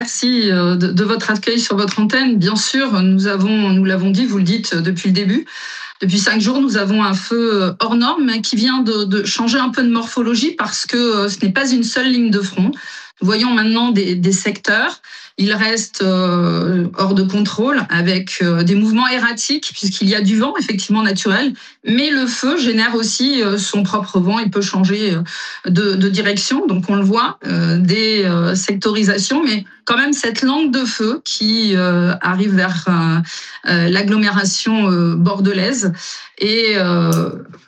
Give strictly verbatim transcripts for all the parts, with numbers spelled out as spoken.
Merci de, de votre accueil sur votre antenne. Bien sûr, nous avons, nous l'avons dit, vous le dites depuis le début. Depuis cinq jours, nous avons un feu hors norme qui vient de, de changer un peu de morphologie parce que ce n'est pas une seule ligne de front. Nous voyons maintenant des, des secteurs. Ils restent euh, hors de contrôle avec euh, des mouvements erratiques puisqu'il y a du vent effectivement naturel, mais le feu génère aussi euh, son propre vent. Il peut changer euh, de, de direction, donc on le voit, euh, des euh, sectorisations, mais quand même cette langue de feu qui euh, arrive vers euh, euh, l'agglomération euh, bordelaise et euh,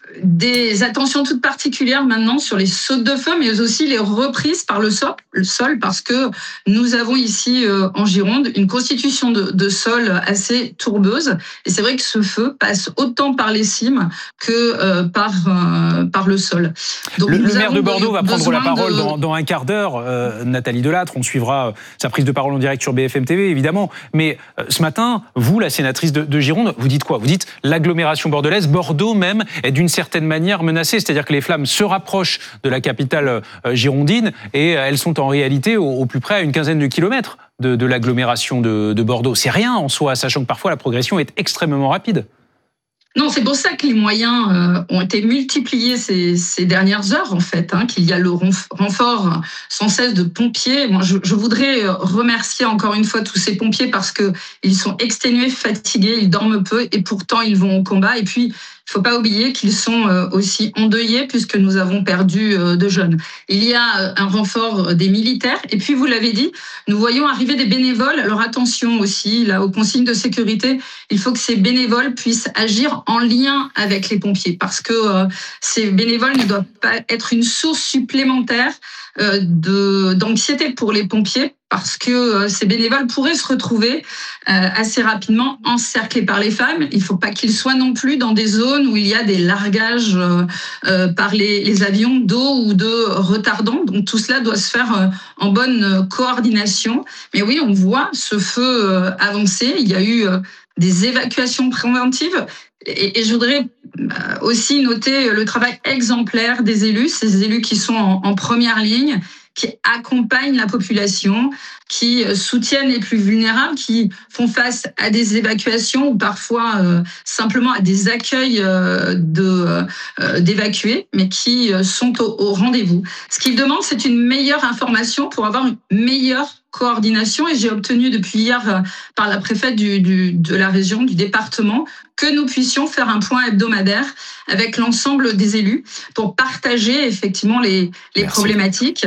des attentions toutes particulières maintenant sur les sautes de feu, mais aussi les reprises par le sol, le sol parce que nous avons ici euh, en Gironde une constitution de, de sol assez tourbeuse. Et c'est vrai que ce feu passe autant par les cimes que euh, par, euh, par le sol. Donc, le, le maire de Bordeaux va prendre la parole de... dans, dans un quart d'heure. Euh, Nathalie Delattre, on suivra euh, sa prise de parole en direct sur B F M T V, évidemment. Mais euh, ce matin, vous, la sénatrice de, de Gironde, vous dites quoi? Vous dites l'agglomération bordelaise, Bordeaux même, est d'une certaine certaine manière menacée, c'est-à-dire que les flammes se rapprochent de la capitale euh, girondine et elles sont en réalité au, au plus près à une quinzaine de kilomètres de, de l'agglomération de, de Bordeaux. C'est rien en soi, sachant que parfois la progression est extrêmement rapide. Non, c'est pour ça que les moyens euh, ont été multipliés ces, ces dernières heures, en fait, hein, qu'il y a le renfort sans cesse de pompiers. Moi, je, je voudrais remercier encore une fois tous ces pompiers parce que ils sont exténués, fatigués, ils dorment peu et pourtant ils vont au combat. Et puis, il ne faut pas oublier qu'ils sont aussi endeuillés puisque nous avons perdu de jeunes. Il y a un renfort des militaires et puis, vous l'avez dit, nous voyons arriver des bénévoles. Alors attention aussi, là, aux consignes de sécurité, il faut que ces bénévoles puissent agir en lien avec les pompiers parce que euh, ces bénévoles ne doivent pas être une source supplémentaire euh, de, d'anxiété pour les pompiers parce que euh, ces bénévoles pourraient se retrouver euh, assez rapidement encerclés par les femmes. Il ne faut pas qu'ils soient non plus dans des zones où il y a des largages euh, euh, par les, les avions d'eau ou de retardants. Donc tout cela doit se faire euh, en bonne coordination. Mais oui, on voit ce feu euh, avancer. Il y a eu euh, des évacuations préventives. Et, et je voudrais aussi noter le travail exemplaire des élus, ces élus qui sont en, en première ligne, qui accompagnent la population, qui soutiennent les plus vulnérables, qui font face à des évacuations ou parfois euh, simplement à des accueils euh, de, euh, d'évacués, mais qui sont au, au rendez-vous. Ce qu'ils demandent, c'est une meilleure information pour avoir une meilleure coordination. Et j'ai obtenu depuis hier par la préfète du, du, de la région, du département, que nous puissions faire un point hebdomadaire avec l'ensemble des élus pour partager effectivement les, les problématiques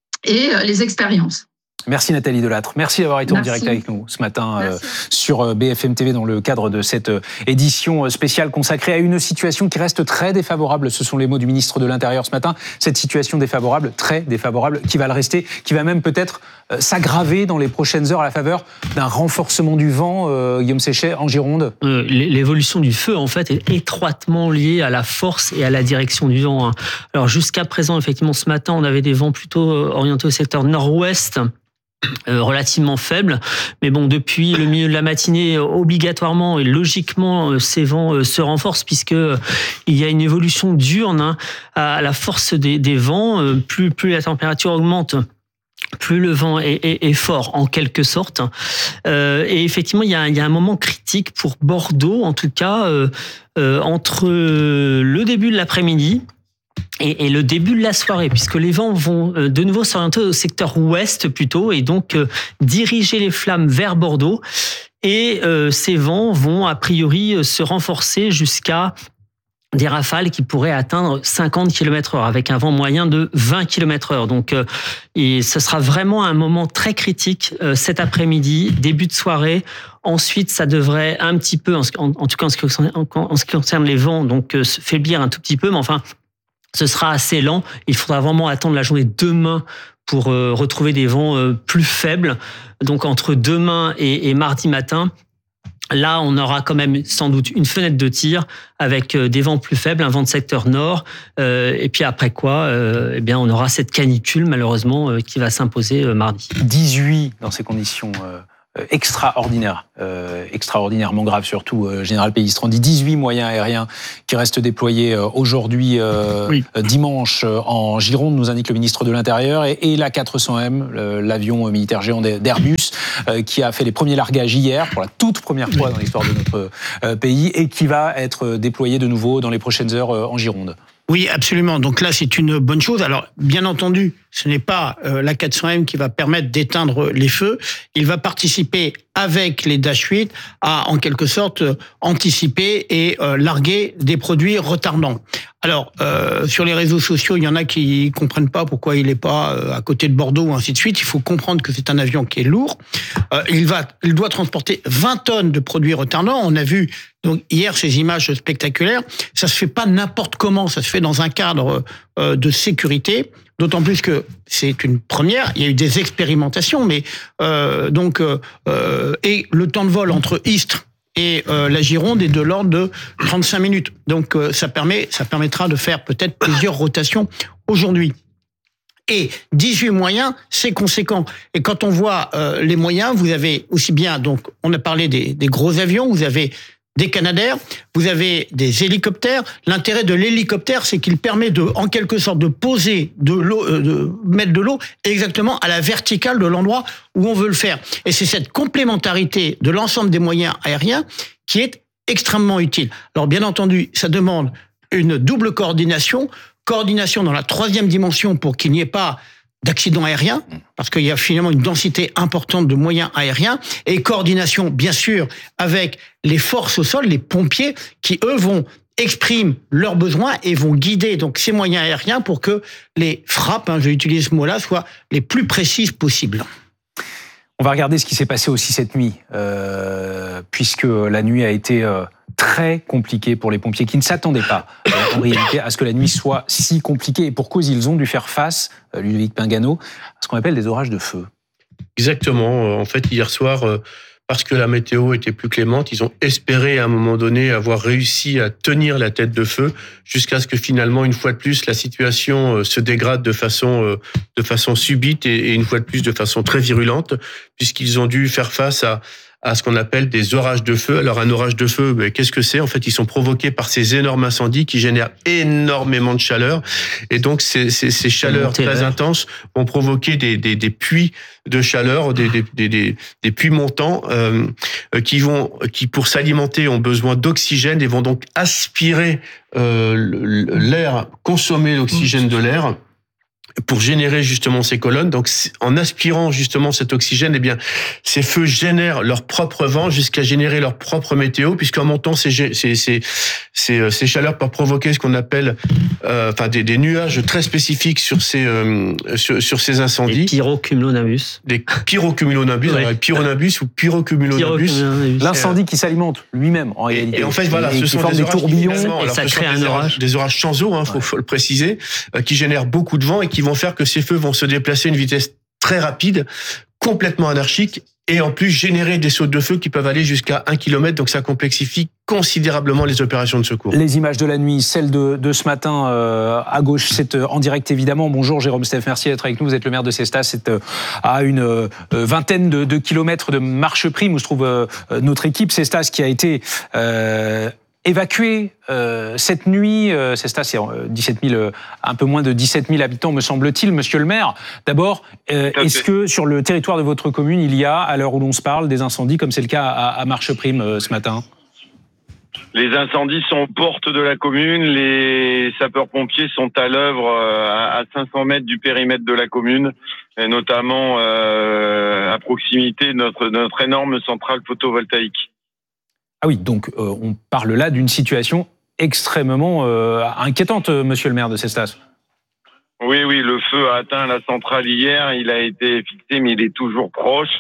et les expériences. Merci Nathalie Delattre. Merci d'avoir été Merci. en direct avec nous ce matin euh, sur B F M T V dans le cadre de cette édition spéciale consacrée à une situation qui reste très défavorable. Ce sont les mots du ministre de l'Intérieur ce matin. Cette situation défavorable, très défavorable, qui va le rester, qui va même peut-être euh, s'aggraver dans les prochaines heures à la faveur d'un renforcement du vent, euh, Guillaume Séchet, en Gironde. Euh, l'évolution du feu, en fait, est étroitement liée à la force et à la direction du vent. Alors jusqu'à présent, effectivement, ce matin, on avait des vents plutôt orientés au secteur nord-ouest, Euh, relativement faible, mais bon, depuis le milieu de la matinée, obligatoirement et logiquement, ces vents euh, se renforcent puisque euh, il y a une évolution diurne hein, à la force des, des vents. Euh, plus, plus la température augmente, plus le vent est, est, est fort en quelque sorte. Euh, et effectivement, il y, a, il y a un moment critique pour Bordeaux, en tout cas, euh, euh, entre le début de l'après-midi Et, et le début de la soirée, puisque les vents vont de nouveau s'orienter au secteur ouest plutôt, et donc euh, diriger les flammes vers Bordeaux. Et euh, ces vents vont a priori se renforcer jusqu'à des rafales qui pourraient atteindre cinquante kilomètres heure, avec un vent moyen de vingt kilomètres heure. Donc, euh, et ce sera vraiment un moment très critique euh, cet après-midi, début de soirée. Ensuite, ça devrait un petit peu, en, en, en tout cas en ce, qui concerne, en, en ce qui concerne les vents, donc euh, se faiblir un tout petit peu, mais enfin, ce sera assez lent. Il faudra vraiment attendre la journée demain pour euh, retrouver des vents euh, plus faibles. Donc, entre demain et, et mardi matin, là, on aura quand même sans doute une fenêtre de tir avec euh, des vents plus faibles, un vent de secteur nord. Euh, et puis après quoi, euh, eh bien, on aura cette canicule, malheureusement, euh, qui va s'imposer euh, mardi. dix-huit dans ces conditions. Euh... extraordinaire, euh, extraordinairement grave surtout, euh, Général Pellistrandi. dix-huit moyens aériens qui restent déployés euh, aujourd'hui, euh, oui. dimanche, en Gironde, nous indique le ministre de l'Intérieur, et, et la quatre cents M, l'avion militaire géant d'Airbus, euh, qui a fait les premiers largages hier, pour la toute première fois dans l'histoire de notre euh, pays, et qui va être déployé de nouveau dans les prochaines heures euh, en Gironde. Oui, absolument. Donc là, c'est une bonne chose. Alors, bien entendu, ce n'est pas euh, la quatre cents M qui va permettre d'éteindre les feux. Il va participer avec les Dash huit à, en quelque sorte, euh, anticiper et euh, larguer des produits retardants. Alors, euh, sur les réseaux sociaux, il y en a qui comprennent pas pourquoi il n'est pas euh, à côté de Bordeaux ou ainsi de suite. Il faut comprendre que c'est un avion qui est lourd. Euh, il va, il doit transporter vingt tonnes de produits retardants. On a vu donc hier ces images spectaculaires. Ça se fait pas n'importe comment. Ça se fait dans un cadre euh, de sécurité. D'autant plus que c'est une première. Il y a eu des expérimentations, mais euh, donc euh, et le temps de vol entre Istres et euh, la Gironde est de l'ordre de trente-cinq minutes. Donc euh, ça permet, ça permettra de faire peut-être plusieurs rotations aujourd'hui. Et dix-huit moyens, c'est conséquent. Et quand on voit euh, les moyens, vous avez aussi bien, donc on a parlé des, des gros avions, vous avez des Canadair, vous avez des hélicoptères. L'intérêt de l'hélicoptère, c'est qu'il permet de, en quelque sorte, de poser de l'eau, euh, de mettre de l'eau exactement à la verticale de l'endroit où on veut le faire. Et c'est cette complémentarité de l'ensemble des moyens aériens qui est extrêmement utile. Alors, bien entendu, ça demande une double coordination, coordination dans la troisième dimension pour qu'il n'y ait pas d'accidents aériens, parce qu'il y a finalement une densité importante de moyens aériens, et coordination, bien sûr, avec les forces au sol, les pompiers, qui, eux, vont exprimer leurs besoins et vont guider donc ces moyens aériens pour que les frappes, hein, je vais utiliser ce mot-là, soient les plus précises possibles. On va regarder ce qui s'est passé aussi cette nuit, euh, puisque la nuit a été euh, très compliquée pour les pompiers qui ne s'attendaient pas, euh, en réalité, à ce que la nuit soit si compliquée. Et pour cause, ils ont dû faire face, euh, Ludovic Pingano, à ce qu'on appelle des orages de feu. Exactement. En fait, hier soir, euh, parce que la météo était plus clémente, ils ont espéré à un moment donné avoir réussi à tenir la tête de feu jusqu'à ce que finalement, une fois de plus, la situation se dégrade de façon de façon subite et une fois de plus de façon très virulente, puisqu'ils ont dû faire face à à ce qu'on appelle des orages de feu. Alors un orage de feu, ben, qu'est-ce que c'est ? En fait, ils sont provoqués par ces énormes incendies qui génèrent énormément de chaleur, et donc ces, ces, ces chaleurs très vert. intenses vont provoquer des, des, des puits de chaleur, des, des, des, des puits montants euh, qui vont, qui pour s'alimenter ont besoin d'oxygène et vont donc aspirer euh, l'air, consommer l'oxygène de l'air pour générer justement ces colonnes. Donc, en aspirant justement cet oxygène, eh bien, ces feux génèrent leur propre vent jusqu'à générer leur propre météo, puisqu'en montant ces, ces, ces, ces, ces chaleurs peuvent provoquer ce qu'on appelle, euh, enfin, des, des nuages très spécifiques sur ces, euh, sur, sur ces incendies. Des pyrocumulonimbus. Des pyrocumulonimbus, ouais. Pyronimbus ou pyrocumulonimbus. L'incendie qui s'alimente lui-même, en réalité. Et en fait, voilà, et ce sont des, des tourbillons. Et ça crée un orage. Des orages sans eau, hein, faut, ouais. faut le préciser, euh, qui génèrent beaucoup de vent et qui vont faire que ces feux vont se déplacer à une vitesse très rapide, complètement anarchique, et en plus générer des sautes de feu qui peuvent aller jusqu'à un kilomètre, donc ça complexifie considérablement les opérations de secours. Les images de la nuit, celles de, de ce matin euh, à gauche, c'est euh, en direct évidemment. Bonjour Jérôme Steph, merci d'être avec nous, vous êtes le maire de Cestas, c'est euh, à une euh, vingtaine de, de kilomètres de Marche Prime où se trouve euh, notre équipe Cestas qui a été... Euh, évacué euh, cette nuit. Euh, Cestas, c'est dix-sept mille, euh, un peu moins de dix-sept mille habitants, me semble-t-il. Monsieur le maire, d'abord, euh, est-ce que sur le territoire de votre commune, il y a, à l'heure où l'on se parle, des incendies, comme c'est le cas à, à Marche Prime euh, ce matin ? Les incendies sont aux portes de la commune. Les sapeurs-pompiers sont à l'œuvre à cinq cents mètres du périmètre de la commune, et notamment euh, à proximité de notre, de notre énorme centrale photovoltaïque. Ah oui, donc euh, on parle là d'une situation extrêmement euh, inquiétante, monsieur le maire de Cestas. Oui, oui, le feu a atteint la centrale hier, il a été fixé, mais il est toujours proche.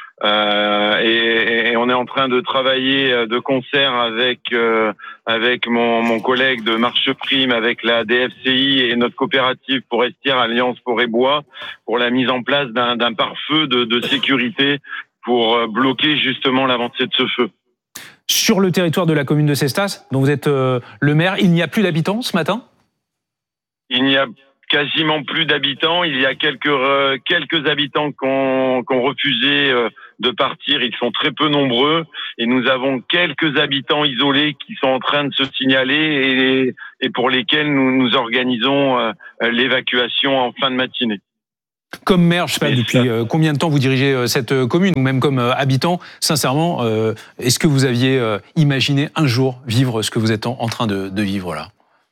Euh, et, et on est en train de travailler de concert avec euh, avec mon, mon collègue de Marche Prime, avec la D F C I et notre coopérative Forestière Alliance Forêt-Bois, pour la mise en place d'un, d'un pare-feu de, de sécurité pour bloquer justement l'avancée de ce feu. Sur le territoire de la commune de Cestas, dont vous êtes euh, le maire, il n'y a plus d'habitants ce matin ? Il n'y a quasiment plus d'habitants. Il y a quelques euh, quelques habitants qui ont, qui ont refusé euh, de partir. Ils sont très peu nombreux et nous avons quelques habitants isolés qui sont en train de se signaler et, et pour lesquels nous nous organisons euh, l'évacuation en fin de matinée. Comme maire, je sais pas depuis euh, combien de temps vous dirigez euh, cette euh, commune, ou même comme euh, habitant, sincèrement, euh, est-ce que vous aviez euh, imaginé un jour vivre ce que vous êtes en, en train de, de vivre là ?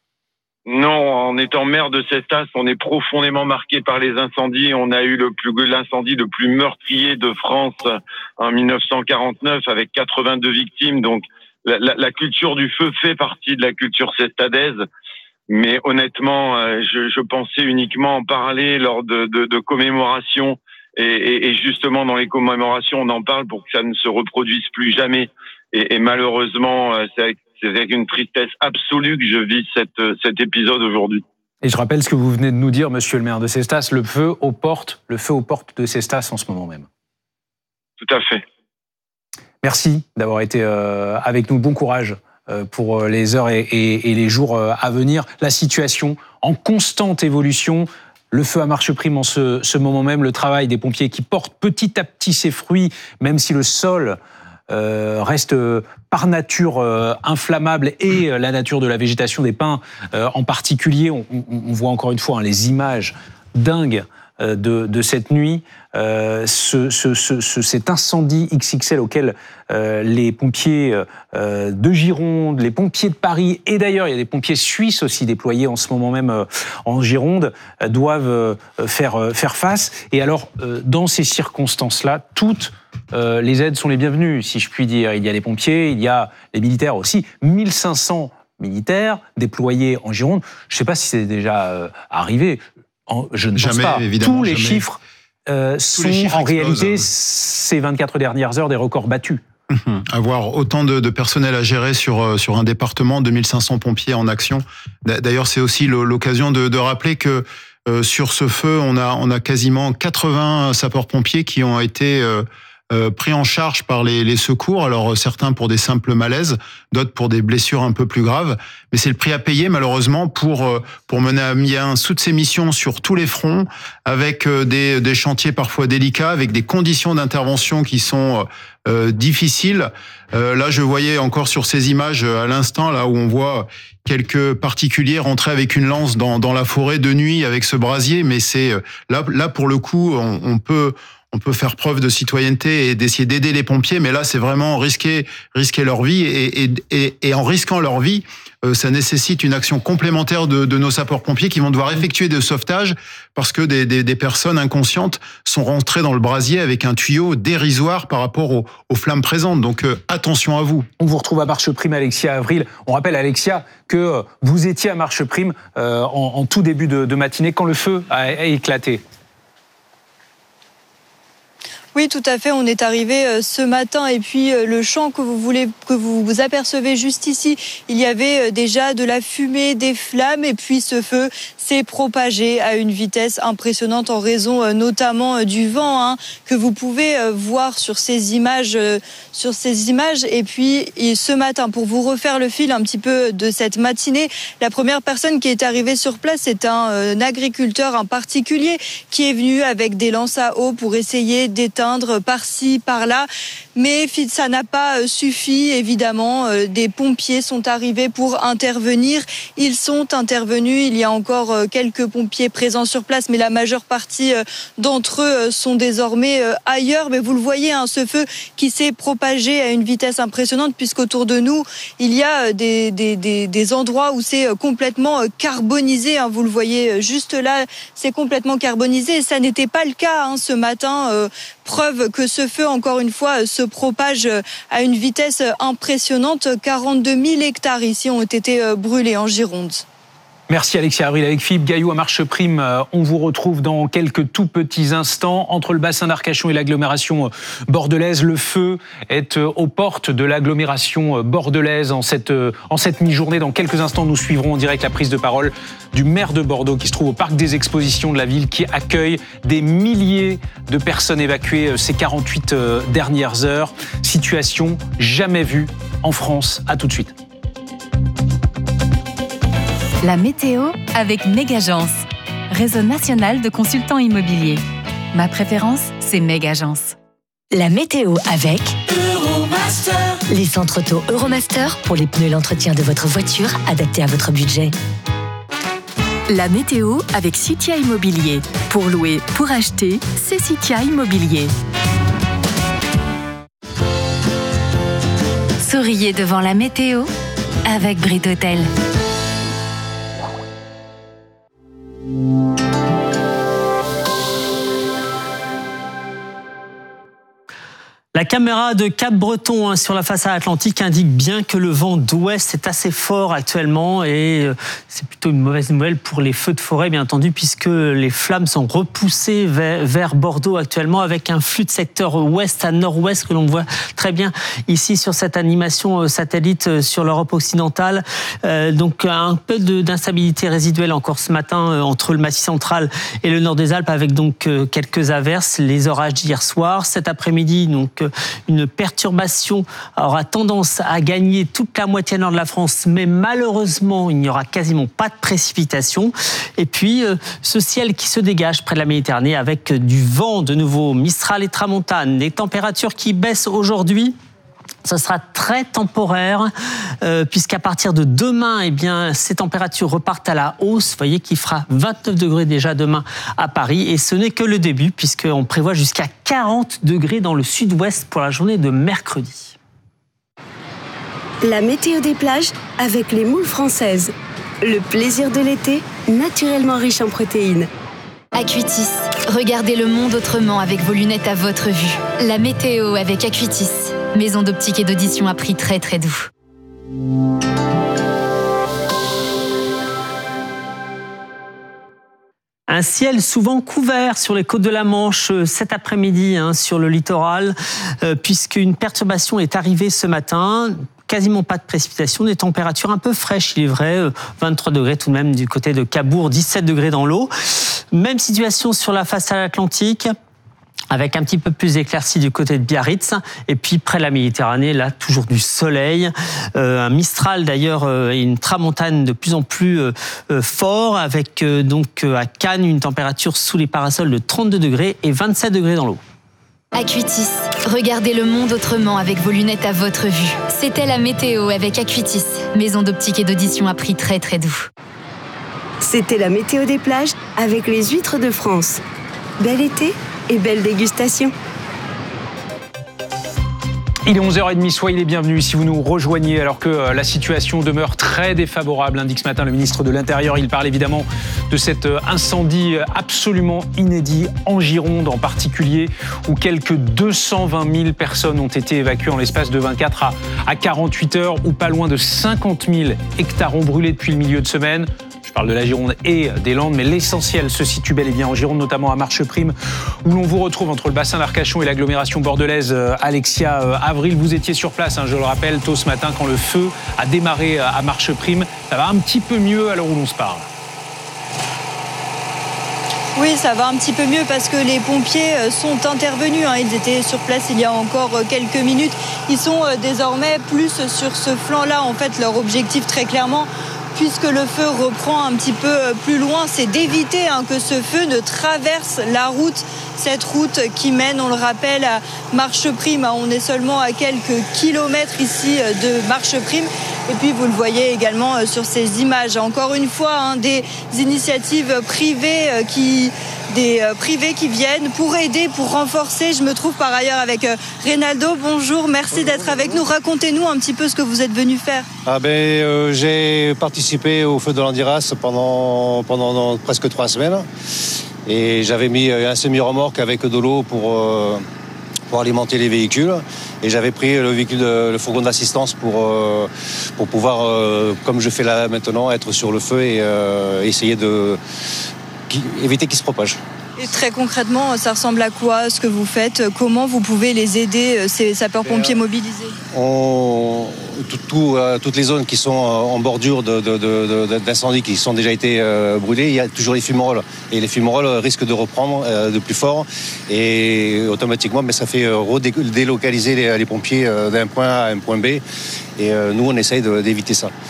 Non, en étant maire de Cestas, on est profondément marqué par les incendies. On a eu le plus l'incendie le plus meurtrier de France en mille neuf cent quarante-neuf avec quatre-vingt-deux victimes. Donc la, la, la culture du feu fait partie de la culture cestadaise. Mais honnêtement, je, je pensais uniquement en parler lors de, de, de commémorations. Et, et, et justement, dans les commémorations, on en parle pour que ça ne se reproduise plus jamais. Et, et malheureusement, c'est avec, c'est avec une tristesse absolue que je vis cette, cet épisode aujourd'hui. Et je rappelle ce que vous venez de nous dire, monsieur le maire de Cestas, le feu aux portes, le feu aux portes de Cestas en ce moment même. Tout à fait. Merci d'avoir été euh, avec nous. Bon courage pour les heures et, et, et les jours à venir. La situation en constante évolution, le feu à marche prime en ce, ce moment même, le travail des pompiers qui portent petit à petit ses fruits, même si le sol euh, reste par nature euh, inflammable et la nature de la végétation des pins euh, en particulier. On, on, on voit encore une fois hein, les images dingues de, de cette nuit, euh, ce, ce, ce, cet incendie X X L auquel euh, les pompiers euh, de Gironde, les pompiers de Paris, et d'ailleurs il y a des pompiers suisses aussi déployés en ce moment même euh, en Gironde, euh, doivent euh, faire, euh, faire face. Et alors, euh, dans ces circonstances-là, toutes euh, les aides sont les bienvenues, si je puis dire. Il y a les pompiers, il y a les militaires aussi, mille cinq cents militaires déployés en Gironde. Je ne sais pas si c'est déjà euh, arrivé. Je ne jamais, pense pas. Évidemment, Tous les jamais. chiffres euh, sont les chiffres en réalité explosent. ces vingt-quatre dernières heures des records battus. Mmh. Avoir autant de, de personnel à gérer sur, sur un département, deux mille cinq cents pompiers en action. D'ailleurs, c'est aussi l'occasion de, de rappeler que euh, sur ce feu, on a, on a quasiment quatre-vingts sapeurs-pompiers qui ont été euh, euh, pris en charge par les, les secours. Alors certains pour des simples malaises, d'autres pour des blessures un peu plus graves. Mais c'est le prix à payer malheureusement pour pour mener à bien toutes ces missions sur tous les fronts, avec des, des chantiers parfois délicats, avec des conditions d'intervention qui sont euh, difficiles. Euh, là, je voyais encore sur ces images à l'instant là où on voit quelques particuliers rentrer avec une lance dans dans la forêt de nuit avec ce brasier. Mais c'est là là pour le coup, on, on peut On peut faire preuve de citoyenneté et d'essayer d'aider les pompiers, mais là, c'est vraiment risquer, risquer leur vie. Et, et, et, et en risquant leur vie, euh, ça nécessite une action complémentaire de, de nos sapeurs-pompiers qui vont devoir effectuer des sauvetages parce que des, des, des personnes inconscientes sont rentrées dans le brasier avec un tuyau dérisoire par rapport aux, aux flammes présentes. Donc, euh, attention à vous. On vous retrouve à Marche Prime, Alexia Avril. On rappelle, Alexia, que vous étiez à Marche Prime euh, en, en tout début de, de matinée quand le feu a, a éclaté. Oui, tout à fait. On est arrivé ce matin et puis le champ que vous voulez, que vous, vous apercevez juste ici, il y avait déjà de la fumée, des flammes et puis ce feu s'est propagé à une vitesse impressionnante en raison notamment du vent hein, que vous pouvez voir sur ces images, sur ces images. Et puis ce matin, pour vous refaire le fil un petit peu de cette matinée, la première personne qui est arrivée sur place, c'est un, un agriculteur, un particulier qui est venu avec des lances à eau pour essayer d'éteindre par-ci, par-là, mais ça n'a pas suffi, évidemment. Des pompiers sont arrivés pour intervenir. Ils sont intervenus. Il y a encore quelques pompiers présents sur place, mais la majeure partie d'entre eux sont désormais ailleurs. Mais vous le voyez, hein, ce feu qui s'est propagé à une vitesse impressionnante, puisqu'autour de nous, il y a des, des, des, des endroits où c'est complètement carbonisé. Hein, vous le voyez juste là, c'est complètement carbonisé. Et ça n'était pas le cas hein, ce matin. Euh, Preuve que ce feu, encore une fois, se propage à une vitesse impressionnante. quarante-deux mille hectares ici ont été brûlés en Gironde. Merci Alexia Avril. Avec Philippe Gaillot à Marche Prime, on vous retrouve dans quelques tout petits instants. Entre le bassin d'Arcachon et l'agglomération bordelaise, le feu est aux portes de l'agglomération bordelaise en cette, en cette mi-journée. Dans quelques instants, nous suivrons en direct la prise de parole du maire de Bordeaux qui se trouve au parc des expositions de la ville, qui accueille des milliers de personnes évacuées ces quarante-huit dernières heures. Situation jamais vue en France. À tout de suite. La météo avec Mégagence. réseau national de consultants immobiliers. Ma préférence, c'est Megagence. La météo avec Euromaster. Les centres auto Euromaster pour les pneus et l'entretien de votre voiture adaptés à votre budget. La météo avec Citia Immobilier. Pour louer, pour acheter, c'est Citia Immobilier. Souriez devant la météo avec Brit Hôtel. La caméra de Cap-Breton hein, sur la façade atlantique indique bien que le vent d'ouest est assez fort actuellement et c'est plutôt une mauvaise nouvelle pour les feux de forêt bien entendu puisque les flammes sont repoussées vers, vers Bordeaux actuellement avec un flux de secteur ouest à nord-ouest que l'on voit très bien ici sur cette animation satellite sur l'Europe occidentale. Euh, donc un peu de, d'instabilité résiduelle encore ce matin euh, entre le Massif central et le nord des Alpes avec donc euh, quelques averses, les orages d'hier soir. Cet après-midi donc une perturbation aura tendance à gagner toute la moitié nord de la France, mais malheureusement, il n'y aura quasiment pas de précipitations. Et puis, ce ciel qui se dégage près de la Méditerranée avec du vent de nouveau, Mistral et Tramontane, des températures qui baissent aujourd'hui. Ce sera très temporaire euh, puisqu'à partir de demain, eh bien, ces températures repartent à la hausse. Vous voyez qu'il fera vingt-neuf degrés déjà demain à Paris. Et ce n'est que le début puisqu'on prévoit jusqu'à quarante degrés dans le sud-ouest pour la journée de mercredi. La météo des plages avec les moules françaises. Le plaisir de l'été, naturellement riche en protéines. Acuitis, regardez le monde autrement avec vos lunettes à votre vue. La météo avec Acuitis. Maison d'optique et d'audition à prix très très doux. Un ciel souvent couvert sur les côtes de la Manche cet après-midi hein, sur le littoral, euh, puisqu'une perturbation est arrivée ce matin. Quasiment pas de précipitations, des températures un peu fraîches, il est vrai, vingt-trois degrés tout de même du côté de Cabourg, dix-sept degrés dans l'eau. Même situation sur la façade atlantique, avec un petit peu plus d'éclaircies du côté de Biarritz, et puis près de la Méditerranée, là, toujours du soleil. Euh, un Mistral d'ailleurs euh, et une tramontane de plus en plus euh, euh, fort, avec euh, donc euh, à Cannes une température sous les parasols de trente-deux degrés et vingt-sept degrés dans l'eau. Acuitis, regardez le monde autrement avec vos lunettes à votre vue. C'était la météo avec Acuitis, maison d'optique et d'audition à prix très très doux. C'était la météo des plages avec les huîtres de France. Bel été et belle dégustation. Il est onze heures trente, soyez les bienvenus si vous nous rejoignez alors que la situation demeure très défavorable. Indique ce matin le ministre de l'Intérieur. Il parle évidemment de cet incendie absolument inédit en Gironde en particulier, où quelques deux cent vingt mille personnes ont été évacuées en l'espace de vingt-quatre à quarante-huit heures, où pas loin de cinquante mille hectares ont brûlé depuis le milieu de semaine. Je parle de la Gironde et des Landes, mais l'essentiel se situe bel et bien en Gironde, notamment à Marcheprime, où l'on vous retrouve entre le bassin d'Arcachon et l'agglomération bordelaise. Alexia Avril, vous étiez sur place, hein, je le rappelle, tôt ce matin quand le feu a démarré à Marcheprime. Ça va un petit peu mieux à l'heure où l'on se parle. Oui, ça va un petit peu mieux parce que les pompiers sont intervenus. Ils étaient sur place il y a encore quelques minutes. Ils sont désormais plus sur ce flanc-là. En fait, leur objectif, très clairement, puisque le feu reprend un petit peu plus loin, c'est d'éviter hein, que ce feu ne traverse la route, cette route qui mène, on le rappelle, à Marcheprime. On est seulement à quelques kilomètres ici de Marcheprime. Et puis vous le voyez également sur ces images. Encore une fois, hein, des initiatives privées qui... des privés qui viennent pour aider, pour renforcer. Je me trouve par ailleurs avec Reynaldo. Bonjour, merci Bonjour. d'être avec nous. Racontez-nous un petit peu ce que vous êtes venu faire. Ah ben, euh, j'ai participé au feu de l'Andiras pendant, pendant presque trois semaines. Et j'avais mis un semi-remorque avec de l'eau pour, euh, pour alimenter les véhicules. Et j'avais pris le véhicule, de, le fourgon d'assistance pour, euh, pour pouvoir, euh, comme je fais là maintenant, être sur le feu et euh, essayer de... éviter qu'il se propage. Et très concrètement, ça ressemble à quoi ce que vous faites? Comment vous pouvez les aider, ces sapeurs-pompiers mobilisés? On, tout, tout, euh, toutes les zones qui sont en bordure de, de, de, de, d'incendie, qui sont déjà été euh, brûlées, il y a toujours les fumerolles. Et les fumerolles risquent de reprendre euh, de plus fort. Et automatiquement, mais ça fait redélocaliser les, les pompiers d'un point A à un point B. Et euh, nous, on essaye de, d'éviter ça.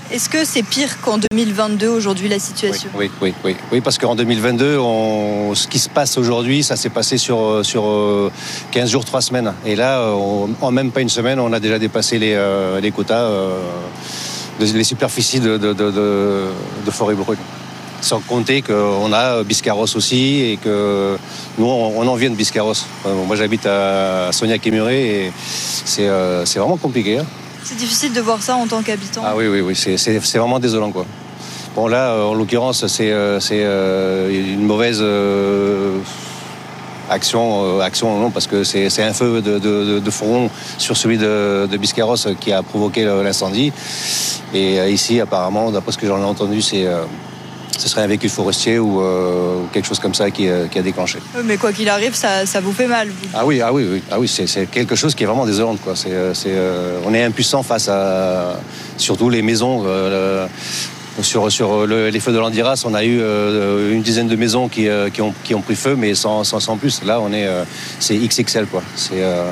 Est-ce que c'est pire qu'en deux mille vingt-deux aujourd'hui la situation ? Oui, oui, oui, oui, oui, parce qu'en deux mille vingt-deux, on, ce qui se passe aujourd'hui, ça s'est passé sur, sur quinze jours, trois semaines. Et là, on, en même pas une semaine, on a déjà dépassé les, euh, les quotas, euh, de, les superficies de, de, de, de, de forêt brune. Sans compter qu'on a Biscarrosse aussi et que nous, on en vient de Biscarrosse. Moi, j'habite à Soignac-et-Muret et c'est, euh, c'est vraiment compliqué. Hein. C'est difficile de voir ça en tant qu'habitant. Ah oui, oui, oui, c'est, c'est, c'est vraiment désolant, quoi. Bon, là, en l'occurrence, c'est, c'est euh, une mauvaise euh, action, euh, action non, parce que c'est, c'est un feu de, de, de front sur celui de, de Biscarrosse qui a provoqué l'incendie. Et euh, ici, apparemment, d'après ce que j'en ai entendu, c'est... Euh, ce serait un véhicule forestier ou euh, quelque chose comme ça qui, euh, qui a déclenché. Oui, mais quoi qu'il arrive, ça, ça vous fait mal. Vous. Ah oui, ah oui, oui, ah oui, c'est, c'est quelque chose qui est vraiment désolant, quoi. C'est, c'est, euh, on est impuissant face à surtout les maisons. Euh, sur sur le, les feux de l'Andiras, on a eu euh, une dizaine de maisons qui, euh, qui ont qui ont pris feu, mais sans sans, sans plus. Là, on est, euh, c'est X X L, quoi. C'est euh,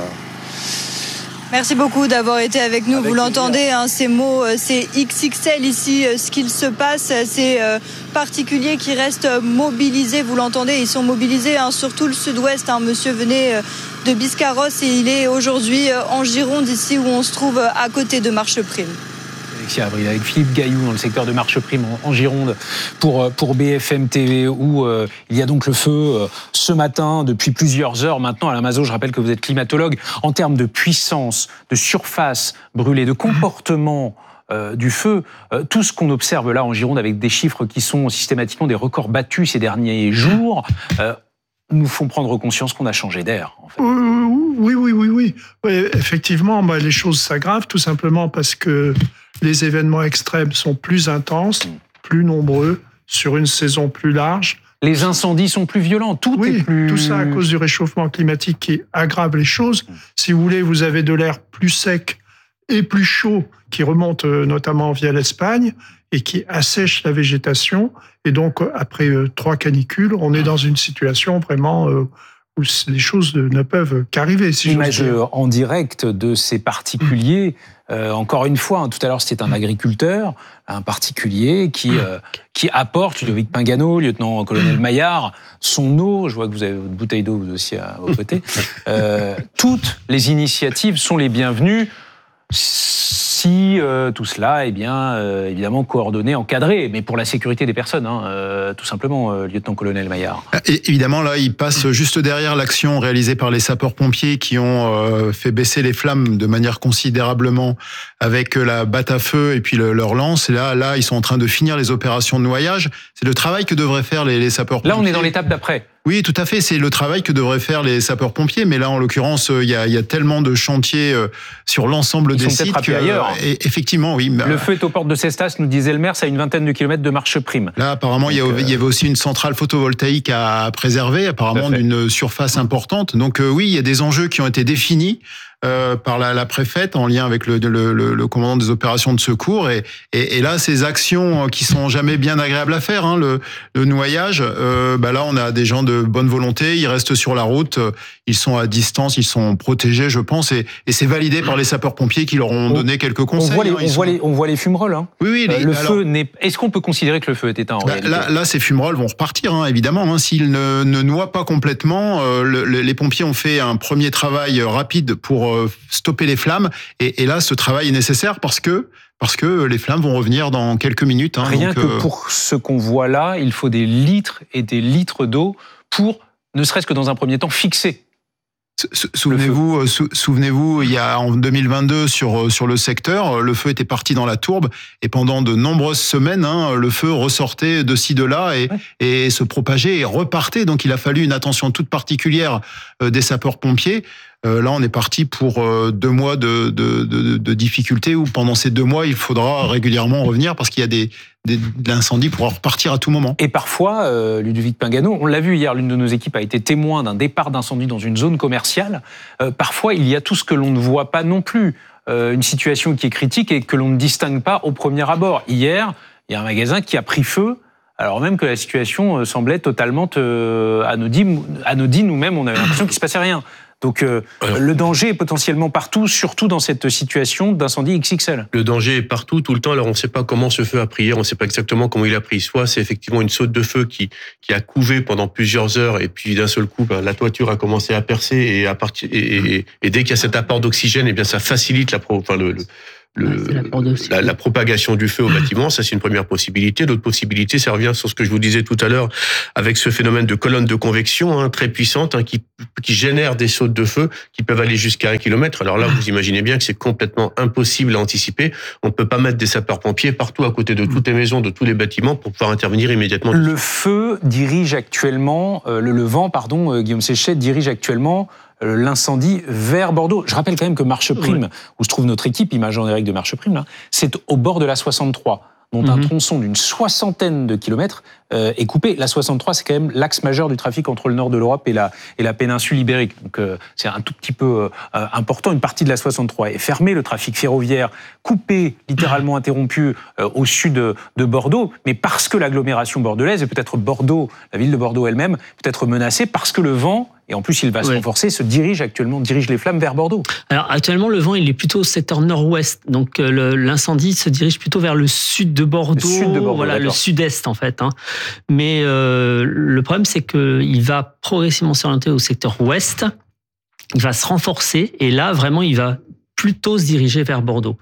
Merci beaucoup d'avoir été avec nous. Avec Vous l'entendez, hein, ces mots, c'est X X L ici. Ce qu'il se passe, ces euh, particuliers qui restent mobilisés. Vous l'entendez, ils sont mobilisés hein, sur tout le sud-ouest. Hein. Monsieur venait euh, de Biscarrosse et il est aujourd'hui euh, en Gironde, ici où on se trouve euh, à côté de Marcheprime. Alexia Avril avec Philippe Gailloux dans le secteur de Marcheprime en Gironde pour, pour B F M T V où euh, il y a donc le feu euh, ce matin depuis plusieurs heures maintenant à la Mazo. Je rappelle que vous êtes climatologue. En termes de puissance, de surface brûlée, de comportement euh, du feu, euh, tout ce qu'on observe là en Gironde avec des chiffres qui sont systématiquement des records battus ces derniers jours euh, nous font prendre conscience qu'on a changé d'air. En fait. Oui, oui, oui, oui. oui effectivement, bah, les choses s'aggravent tout simplement parce que les événements extrêmes sont plus intenses, plus nombreux, sur une saison plus large. Les incendies sont plus violents, tout oui, est plus... tout ça à cause du réchauffement climatique qui aggrave les choses. Si vous voulez, vous avez de l'air plus sec et plus chaud qui remonte notamment via l'Espagne et qui assèche la végétation. Et donc, après trois canicules, on est dans une situation vraiment... Euh, où les choses ne peuvent qu'arriver. Si Image en direct de ces particuliers. Euh, encore une fois, hein, tout à l'heure, c'était un agriculteur, un particulier qui, euh, qui apporte, Ludovic Pingano, lieutenant-colonel Maillard, son eau. Je vois que vous avez votre bouteille d'eau vous aussi à vos côtés. Euh, toutes les initiatives sont les bienvenues. Si euh, tout cela est bien euh, évidemment coordonné, encadré, mais pour la sécurité des personnes, hein, euh, tout simplement, euh, lieutenant-colonel Maillard. Et évidemment, là, il passe juste derrière l'action réalisée par les sapeurs-pompiers qui ont euh, fait baisser les flammes de manière considérablement avec la batte à feu et puis le, leur lance. Et là, là, ils sont en train de finir les opérations de noyage. C'est le travail que devraient faire les, les sapeurs-pompiers. Là, on est dans l'étape d'après. Oui, tout à fait. C'est le travail que devraient faire les sapeurs-pompiers. Mais là, en l'occurrence, il y a, il y a tellement de chantiers sur l'ensemble Ils des sont sites que, ailleurs. Et effectivement, oui. Le feu est aux portes de Cestas, nous disait le maire, c'est à une vingtaine de kilomètres de Marcheprime. Là, apparemment, Donc, il, y a, euh... il y avait aussi une centrale photovoltaïque à préserver, apparemment d'une surface importante. Donc euh, oui, il y a des enjeux qui ont été définis euh, par la, la préfète en lien avec le, le, le, le commandant des opérations de secours. Et, et, et là, ces actions qui sont jamais bien agréables à faire, hein, le, le noyage, euh, bah là, on a des gens de bonne volonté, ils restent sur la route, ils sont à distance, ils sont protégés, je pense, et, et c'est validé par les sapeurs-pompiers qui leur ont on, donné quelques conseils. On voit les, hein, on sont... voit les, on voit les fumerolles. Hein. Oui, oui. Les, euh, le alors, feu n'est. Est-ce qu'on peut considérer que le feu est éteint en bah, réalité ? Là, là, ces fumerolles vont repartir, hein, évidemment. Hein, s'ils ne, ne noient pas complètement, euh, le, le, les pompiers ont fait un premier travail rapide pour euh, stopper les flammes, et, et là, ce travail est nécessaire parce que parce que les flammes vont revenir dans quelques minutes. Hein, Rien donc, que euh... pour ce qu'on voit là, il faut des litres et des litres d'eau pour, ne serait-ce que dans un premier temps, fixer. Souvenez-vous, sou, souvenez-vous, il y a en deux mille vingt-deux sur sur le secteur, le feu était parti dans la tourbe et pendant de nombreuses semaines, hein, le feu ressortait de ci de là et, ouais. et se propageait et repartait. Donc il a fallu une attention toute particulière euh, des sapeurs-pompiers. Euh, là, on est parti pour euh, deux mois de, de, de, de difficultés où pendant ces deux mois, il faudra régulièrement revenir parce qu'il y a des, des l'incendie pourra repartir à tout moment. Et parfois, euh, Ludovic Pingano, on l'a vu hier, l'une de nos équipes a été témoin d'un départ d'incendie dans une zone commerciale. Euh, parfois, il y a tout ce que l'on ne voit pas non plus. Euh, une situation qui est critique et que l'on ne distingue pas au premier abord. Hier, il y a un magasin qui a pris feu, alors même que la situation semblait totalement euh, anodine, anodine ou même on avait l'impression qu'il ne se passait rien. Donc euh, Alors, le danger est potentiellement partout, surtout dans cette situation d'incendie X X L. Le danger est partout, tout le temps. Alors on ne sait pas comment ce feu a pris hier, on ne sait pas exactement comment il a pris. Soit c'est effectivement une saute de feu qui qui a couvé pendant plusieurs heures et puis d'un seul coup, ben, la toiture a commencé à percer et à partir et, et, et dès qu'il y a cet apport d'oxygène, eh bien ça facilite la pro, enfin le, le Le, la, la propagation du feu au bâtiment, ça c'est une première possibilité. L'autre possibilité, ça revient sur ce que je vous disais tout à l'heure, avec ce phénomène de colonne de convection hein, très puissante, hein, qui, qui génère des sautes de feu qui peuvent aller jusqu'à un kilomètre. Alors là, vous imaginez bien que c'est complètement impossible à anticiper. On ne peut pas mettre des sapeurs-pompiers partout à côté de toutes les maisons, de tous les bâtiments pour pouvoir intervenir immédiatement. Le feu dirige actuellement, euh, le, le vent, pardon, euh, Guillaume Séchet dirige actuellement l'incendie vers Bordeaux. Je rappelle quand même que Marcheprime, ouais. où se trouve notre équipe, Image en direct de Marcheprime, là, c'est au bord de la soixante-trois, dont mm-hmm. un tronçon d'une soixantaine de kilomètres euh, est coupé. La soixante-trois, c'est quand même l'axe majeur du trafic entre le nord de l'Europe et la, et la péninsule ibérique. Donc euh, c'est un tout petit peu euh, important. Une partie de la soixante-trois est fermée, le trafic ferroviaire coupé, littéralement interrompu euh, au sud de, de Bordeaux, mais parce que l'agglomération bordelaise, et peut-être Bordeaux, la ville de Bordeaux elle-même, peut être menacée parce que le vent, et en plus il va se ouais. renforcer, se dirige actuellement, dirige les flammes vers Bordeaux. Alors actuellement le vent il est plutôt au secteur nord-ouest, donc le, l'incendie se dirige plutôt vers le sud de Bordeaux, le sud de Bordeaux, voilà, le sud-est en fait. Hein. Mais euh, le problème c'est qu'il va progressivement s'orienter au secteur ouest, il va se renforcer et là vraiment il va plutôt se diriger vers Bordeaux.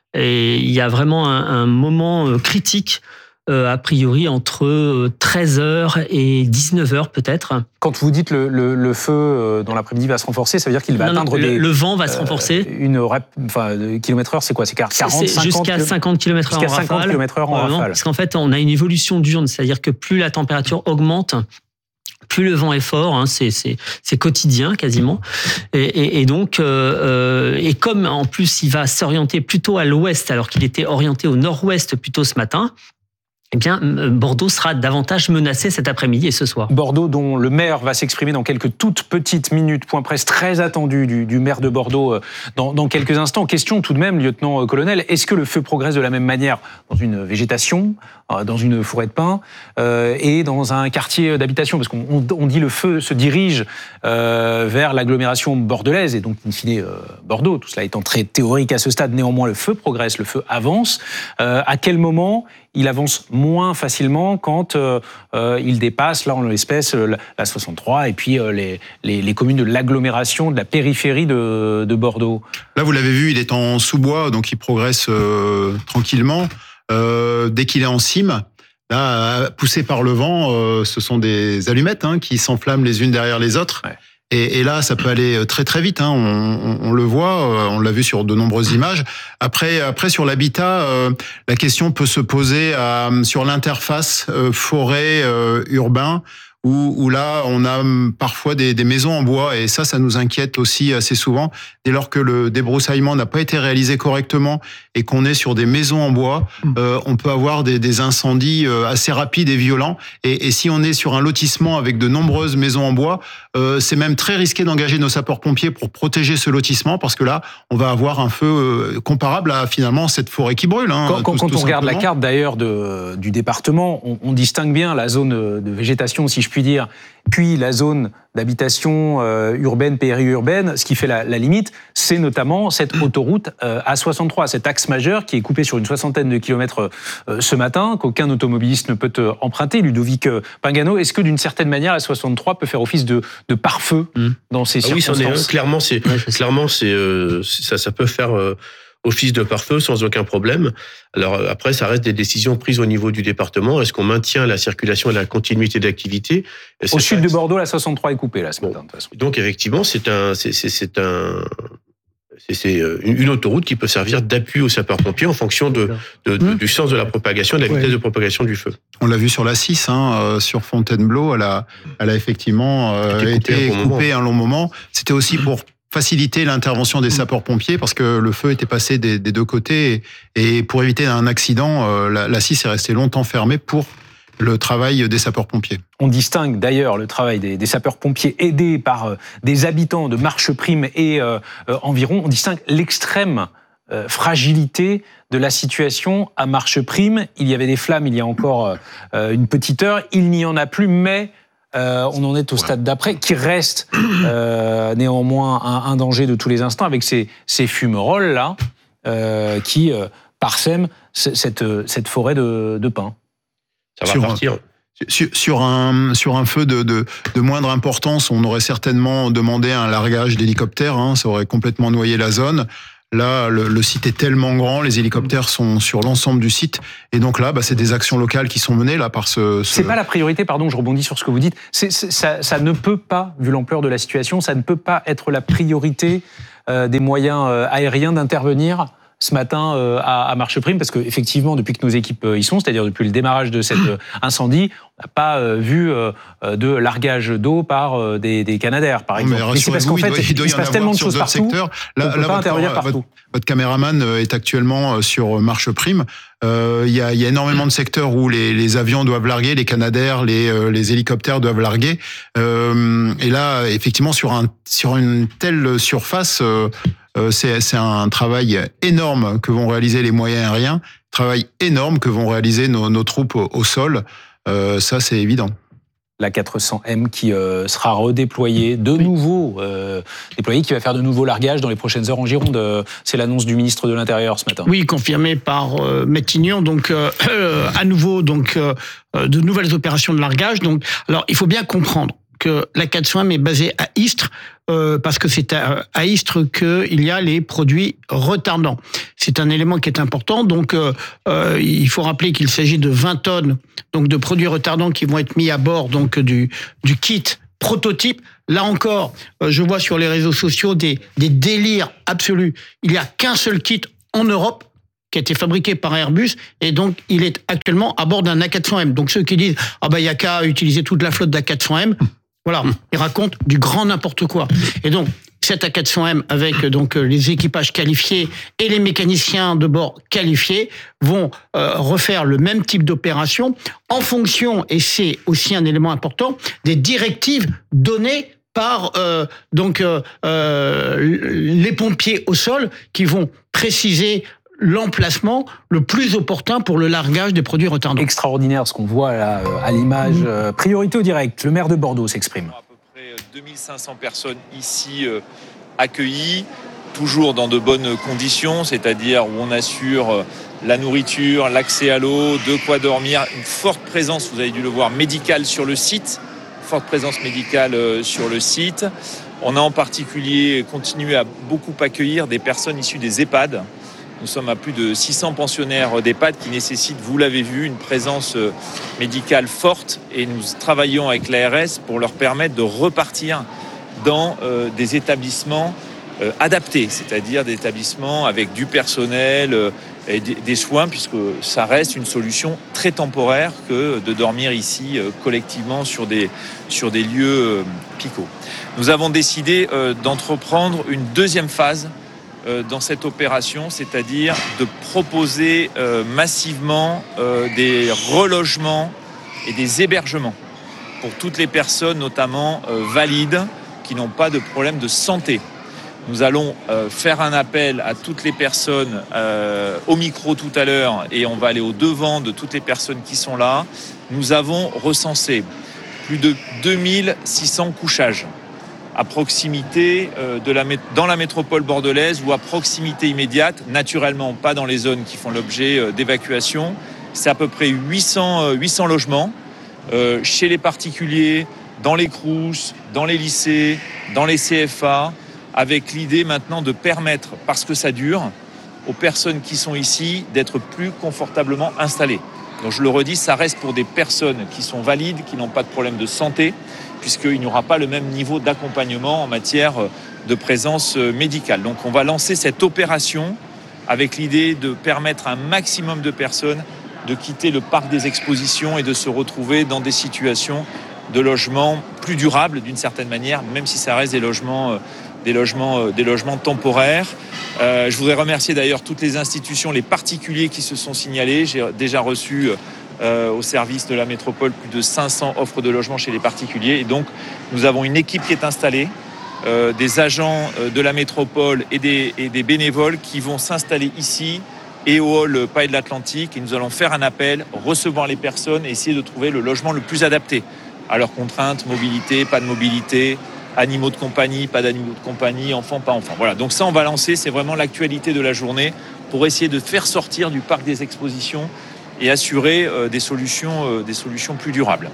Et il y a vraiment un, un moment critique Euh, a priori entre treize heures et dix-neuf heures peut-être. Quand vous dites le, le, le feu euh, dans l'après-midi va se renforcer, ça veut dire qu'il va non, atteindre non, des... Le vent va euh, se renforcer. Une enfin, kilomètre heure, c'est quoi? C'est quarante, cinquante jusqu'à cinquante kilomètres heure en rafale. cinquante kilomètres heure en rafale. Non, parce qu'en fait, on a une évolution diurne, c'est-à-dire que plus la température augmente, plus le vent est fort, hein, c'est, c'est, c'est quotidien quasiment. Et, et, et donc, euh, et comme en plus il va s'orienter plutôt à l'ouest alors qu'il était orienté au nord-ouest plutôt ce matin, eh bien, Bordeaux sera davantage menacé cet après-midi et ce soir. Bordeaux, dont le maire va s'exprimer dans quelques toutes petites minutes, point presse très attendu du, du maire de Bordeaux dans, dans quelques instants. Question tout de même, lieutenant-colonel, est-ce que le feu progresse de la même manière dans une végétation, dans une forêt de pins euh, et dans un quartier d'habitation? Parce qu'on on dit le feu se dirige euh, vers l'agglomération bordelaise et donc in fine euh, Bordeaux. Tout cela étant très théorique à ce stade, néanmoins le feu progresse, le feu avance. Euh, à quel moment il avance moins facilement quand euh, euh, il dépasse, là en l'espèce, la, la soixante-trois et puis euh, les, les, les communes de l'agglomération, de la périphérie de, de Bordeaux? Là, vous l'avez vu, il est en sous-bois, donc il progresse euh, tranquillement. Euh, dès qu'il est en cime, là, poussé par le vent, euh, ce sont des allumettes hein, qui s'enflamment les unes derrière les autres. Ouais. Et, et là, ça peut aller très très vite. Hein. On, on, on le voit, on l'a vu sur de nombreuses images. Après, après sur l'habitat, euh, la question peut se poser à, sur l'interface euh, forêt euh, urbain. Où, où là, on a parfois des, des maisons en bois, et ça, ça nous inquiète aussi assez souvent. Dès lors que le débroussaillement n'a pas été réalisé correctement et qu'on est sur des maisons en bois, euh, on peut avoir des, des incendies assez rapides et violents. Et, et si on est sur un lotissement avec de nombreuses maisons en bois, euh, c'est même très risqué d'engager nos sapeurs-pompiers pour protéger ce lotissement, parce que là, on va avoir un feu comparable à finalement cette forêt qui brûle. Hein, quand quand, tout, quand tout on regarde la carte d'ailleurs de, du département, on, on distingue bien la zone de végétation, si je puis dire, puis la zone d'habitation euh, urbaine, périurbaine. Ce qui fait la, la limite, c'est notamment cette autoroute euh, A soixante-trois, cet axe majeur qui est coupé sur une soixantaine de kilomètres euh, ce matin, qu'aucun automobiliste ne peut euh, emprunter. Ludovic euh, Pingano, est-ce que d'une certaine manière, A soixante-trois peut faire office de, de pare-feu mmh. dans ces ah circonstances? Oui, c'en est un. Clairement, c'est, ouais, clairement c'est, euh, ça, ça peut faire... Euh, office de pare-feu sans aucun problème. Alors après, ça reste des décisions prises au niveau du département. Est-ce qu'on maintient la circulation et la continuité d'activité? Au sud de Bordeaux, la soixante-trois est coupée là ce matin. De toute façon. Donc effectivement, c'est un, c'est, c'est, c'est un, c'est, c'est une autoroute qui peut servir d'appui aux sapeurs-pompiers en fonction de, de, de, mmh. du sens de la propagation, de la vitesse ouais. de propagation du feu. On l'a vu sur la six, hein, euh, sur Fontainebleau, elle a, elle a effectivement euh, été coupée un, coupée un long moment. C'était aussi pour faciliter l'intervention des sapeurs-pompiers parce que le feu était passé des, des deux côtés et, et pour éviter un accident, euh, la, la six est restée longtemps fermée pour le travail des sapeurs-pompiers. On distingue d'ailleurs le travail des, des sapeurs-pompiers aidés par euh, des habitants de Marcheprime et euh, euh, environ, on distingue l'extrême euh, fragilité de la situation à Marcheprime. Il y avait des flammes il y a encore euh, une petite heure, il n'y en a plus, mais Euh, on en est au stade d'après, qui reste euh, néanmoins un, un danger de tous les instants avec ces, ces fumerolles là euh, qui euh, parsèment cette, cette forêt de, de pins. Ça va sur partir. Un, sur, sur, un, sur un feu de, de, de moindre importance, on aurait certainement demandé un largage d'hélicoptères, hein, ça aurait complètement noyé la zone. Là, le, le site est tellement grand, les hélicoptères sont sur l'ensemble du site, et donc là, bah, c'est des actions locales qui sont menées là par ce. ce... C'est pas la priorité, pardon, je rebondis sur ce que vous dites. C'est, c'est, ça, ça ne peut pas, vu l'ampleur de la situation, ça ne peut pas être la priorité euh, des moyens euh, aériens d'intervenir ce matin euh, à, à Marche Prime, parce que effectivement, depuis que nos équipes euh, y sont, c'est-à-dire depuis le démarrage de cet euh, incendie, on n'a pas euh, vu euh, de largage d'eau par euh, des, des Canadair, par exemple. Mais, mais c'est parce qu'en fait, il, doit il se passe tellement de choses partout. Secteurs. Là, on peut là, pas votre, intervenir partout. Votre, votre caméraman est actuellement sur Marche Prime. Euh, il y, a, il y a énormément de secteurs où les, les avions doivent larguer, les Canadair, les, euh, les hélicoptères doivent larguer. Euh, et là, effectivement, sur, un, sur une telle surface, euh, euh, c'est, c'est un travail énorme que vont réaliser les moyens aériens, travail énorme que vont réaliser nos, nos troupes au, au sol. Euh, ça, c'est évident. La quatre cents M qui euh, sera redéployée, de nouveau euh, déployée, qui va faire de nouveaux largages dans les prochaines heures en Gironde. C'est l'annonce du ministre de l'Intérieur ce matin. Oui, confirmé par euh, Matignon. Donc, euh, euh, à nouveau, donc euh, de nouvelles opérations de largage. Donc, alors, il faut bien comprendre que la quatre cents M est basée à Istres, euh, parce que c'est à, à Istres qu'il y a les produits retardants. C'est un élément qui est important. Donc, euh, euh, il faut rappeler qu'il s'agit de vingt tonnes donc de produits retardants qui vont être mis à bord donc du, du kit prototype. Là encore, euh, je vois sur les réseaux sociaux des, des délires absolus. Il n'y a qu'un seul kit en Europe qui a été fabriqué par Airbus, et donc il est actuellement à bord d'un A quatre cents M. Donc ceux qui disent « Ah ben il n'y a qu'à utiliser toute la flotte d'A quatre cents M », voilà, ils racontent du grand n'importe quoi. Et donc, cet A quatre cents M, avec donc les équipages qualifiés et les mécaniciens de bord qualifiés, vont euh, refaire le même type d'opération en fonction, et c'est aussi un élément important, des directives données par euh, donc euh, euh, les pompiers au sol qui vont préciser l'emplacement le plus opportun pour le largage des produits retardants. Extraordinaire ce qu'on voit là, à l'image. Mmh. Priorité au direct, le maire de Bordeaux s'exprime. À peu près deux mille cinq cents personnes ici euh, accueillies, toujours dans de bonnes conditions, c'est-à-dire où on assure la nourriture, l'accès à l'eau, de quoi dormir, une forte présence, vous avez dû le voir, médicale sur le site, forte présence médicale euh, sur le site. On a en particulier continué à beaucoup accueillir des personnes issues des EHPAD. Nous sommes à plus de six cents pensionnaires d'EHPAD qui nécessitent, vous l'avez vu, une présence médicale forte, et nous travaillons avec l'A R S pour leur permettre de repartir dans euh, des établissements euh, adaptés, c'est-à-dire des établissements avec du personnel euh, et des, des soins, puisque ça reste une solution très temporaire que de dormir ici euh, collectivement sur des, sur des lieux euh, picots. Nous avons décidé euh, d'entreprendre une deuxième phase dans cette opération, c'est-à-dire de proposer euh, massivement euh, des relogements et des hébergements pour toutes les personnes, notamment euh, valides, qui n'ont pas de problème de santé. Nous allons euh, faire un appel à toutes les personnes euh, au micro tout à l'heure, et on va aller au devant de toutes les personnes qui sont là. Nous avons recensé plus de deux mille six cents couchages à proximité de la, dans la métropole bordelaise ou à proximité immédiate, naturellement pas dans les zones qui font l'objet d'évacuation. C'est à peu près huit cents, huit cents logements euh, chez les particuliers, dans les Crous, dans les lycées, dans les C F A, avec l'idée maintenant de permettre, parce que ça dure, aux personnes qui sont ici d'être plus confortablement installées. Donc je le redis, ça reste pour des personnes qui sont valides, qui n'ont pas de problème de santé, puisqu'il n'y aura pas le même niveau d'accompagnement en matière de présence médicale. Donc on va lancer cette opération avec l'idée de permettre à un maximum de personnes de quitter le parc des expositions et de se retrouver dans des situations de logement plus durables d'une certaine manière, même si ça reste des logements, des logements, des logements temporaires. Euh, je voudrais remercier d'ailleurs toutes les institutions, les particuliers qui se sont signalés. J'ai déjà reçu Euh, au service de la métropole plus de cinq cents offres de logement chez les particuliers, et donc nous avons une équipe qui est installée, euh, des agents euh, de la métropole et des, et des bénévoles qui vont s'installer ici et au hall Palais de l'Atlantique, et nous allons faire un appel, recevoir les personnes et essayer de trouver le logement le plus adapté. à leurs contraintes, mobilité, pas de mobilité, animaux de compagnie, pas d'animaux de compagnie, enfants, pas enfants. Voilà, donc ça on va lancer, c'est vraiment l'actualité de la journée pour essayer de faire sortir du parc des expositions et assurer euh, des solutions, euh, des solutions plus durables.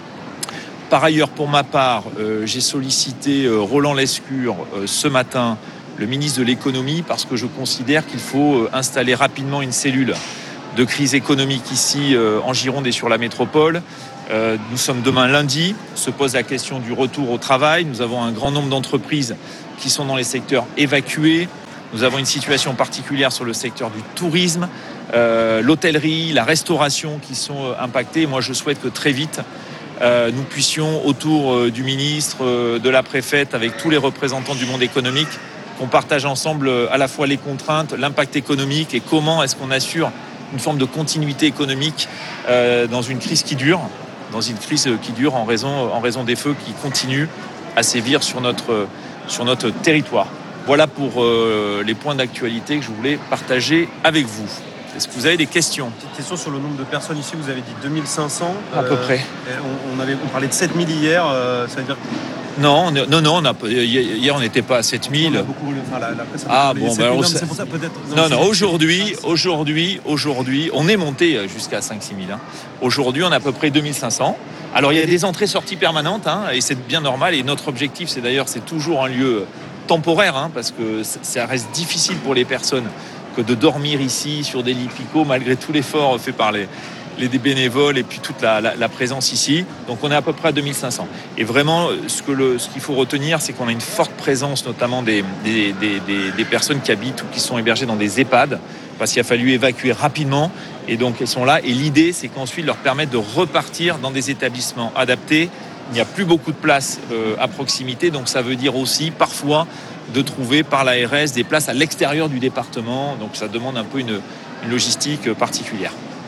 Par ailleurs, pour ma part, euh, j'ai sollicité euh, Roland Lescure euh, ce matin, le ministre de l'économie, parce que je considère qu'il faut euh, installer rapidement une cellule de crise économique ici euh, en Gironde et sur la métropole. Euh, nous sommes demain lundi, se pose la question du retour au travail. Nous avons un grand nombre d'entreprises qui sont dans les secteurs évacués. Nous avons une situation particulière sur le secteur du tourisme, euh, l'hôtellerie, la restauration qui sont euh, impactés. Moi, je souhaite que très vite, Euh, nous puissions, autour euh, du ministre, euh, de la préfète, avec tous les représentants du monde économique, qu'on partage ensemble euh, à la fois les contraintes, l'impact économique et comment est-ce qu'on assure une forme de continuité économique euh, dans une crise qui dure, dans une crise qui dure en raison, en raison des feux qui continuent à sévir sur notre, sur notre territoire. Voilà pour euh, les points d'actualité que je voulais partager avec vous. Est-ce que vous avez des questions ? Petite question sur le nombre de personnes ici. Vous avez dit deux mille cinq cents. À euh, peu près. On, on, avait, on parlait de sept mille hier. Euh, ça veut dire... Non, non, non. On a, hier, on n'était pas à sept mille. On a beaucoup, enfin, la, la presse a ah beaucoup bon, ben alors, c'est pour ça peut-être. Non, non. non aujourd'hui, aujourd'hui, aujourd'hui, on est monté jusqu'à cinq six mille. Hein. Aujourd'hui, on a à peu près deux mille cinq cents. Alors, il y a des entrées-sorties permanentes, hein, et c'est bien normal. Et notre objectif, c'est d'ailleurs, c'est toujours un lieu temporaire, hein, parce que ça reste difficile pour les personnes que de dormir ici sur des lits picots malgré tout l'effort fait par les, les bénévoles et puis toute la, la, la présence ici. Donc on est à peu près à deux mille cinq cents. Et vraiment, ce, que le, ce qu'il faut retenir, c'est qu'on a une forte présence notamment des, des, des, des, des personnes qui habitent ou qui sont hébergées dans des EHPAD, parce qu'il a fallu évacuer rapidement. Et donc elles sont là. Et l'idée, c'est qu'ensuite leur permettre de repartir dans des établissements adaptés. Il n'y a plus beaucoup de places euh, à proximité, donc ça veut dire aussi parfois de trouver par l'A R S des places à l'extérieur du département. Donc ça demande un peu une, une logistique particulière.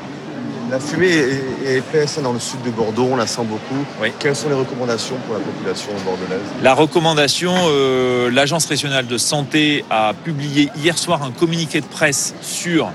La fumée est, est épaisse dans le sud de Bordeaux, on la sent beaucoup. Oui. Quelles sont les recommandations pour la population bordelaise ? La recommandation, euh, l'Agence régionale de santé a publié hier soir un communiqué de presse sur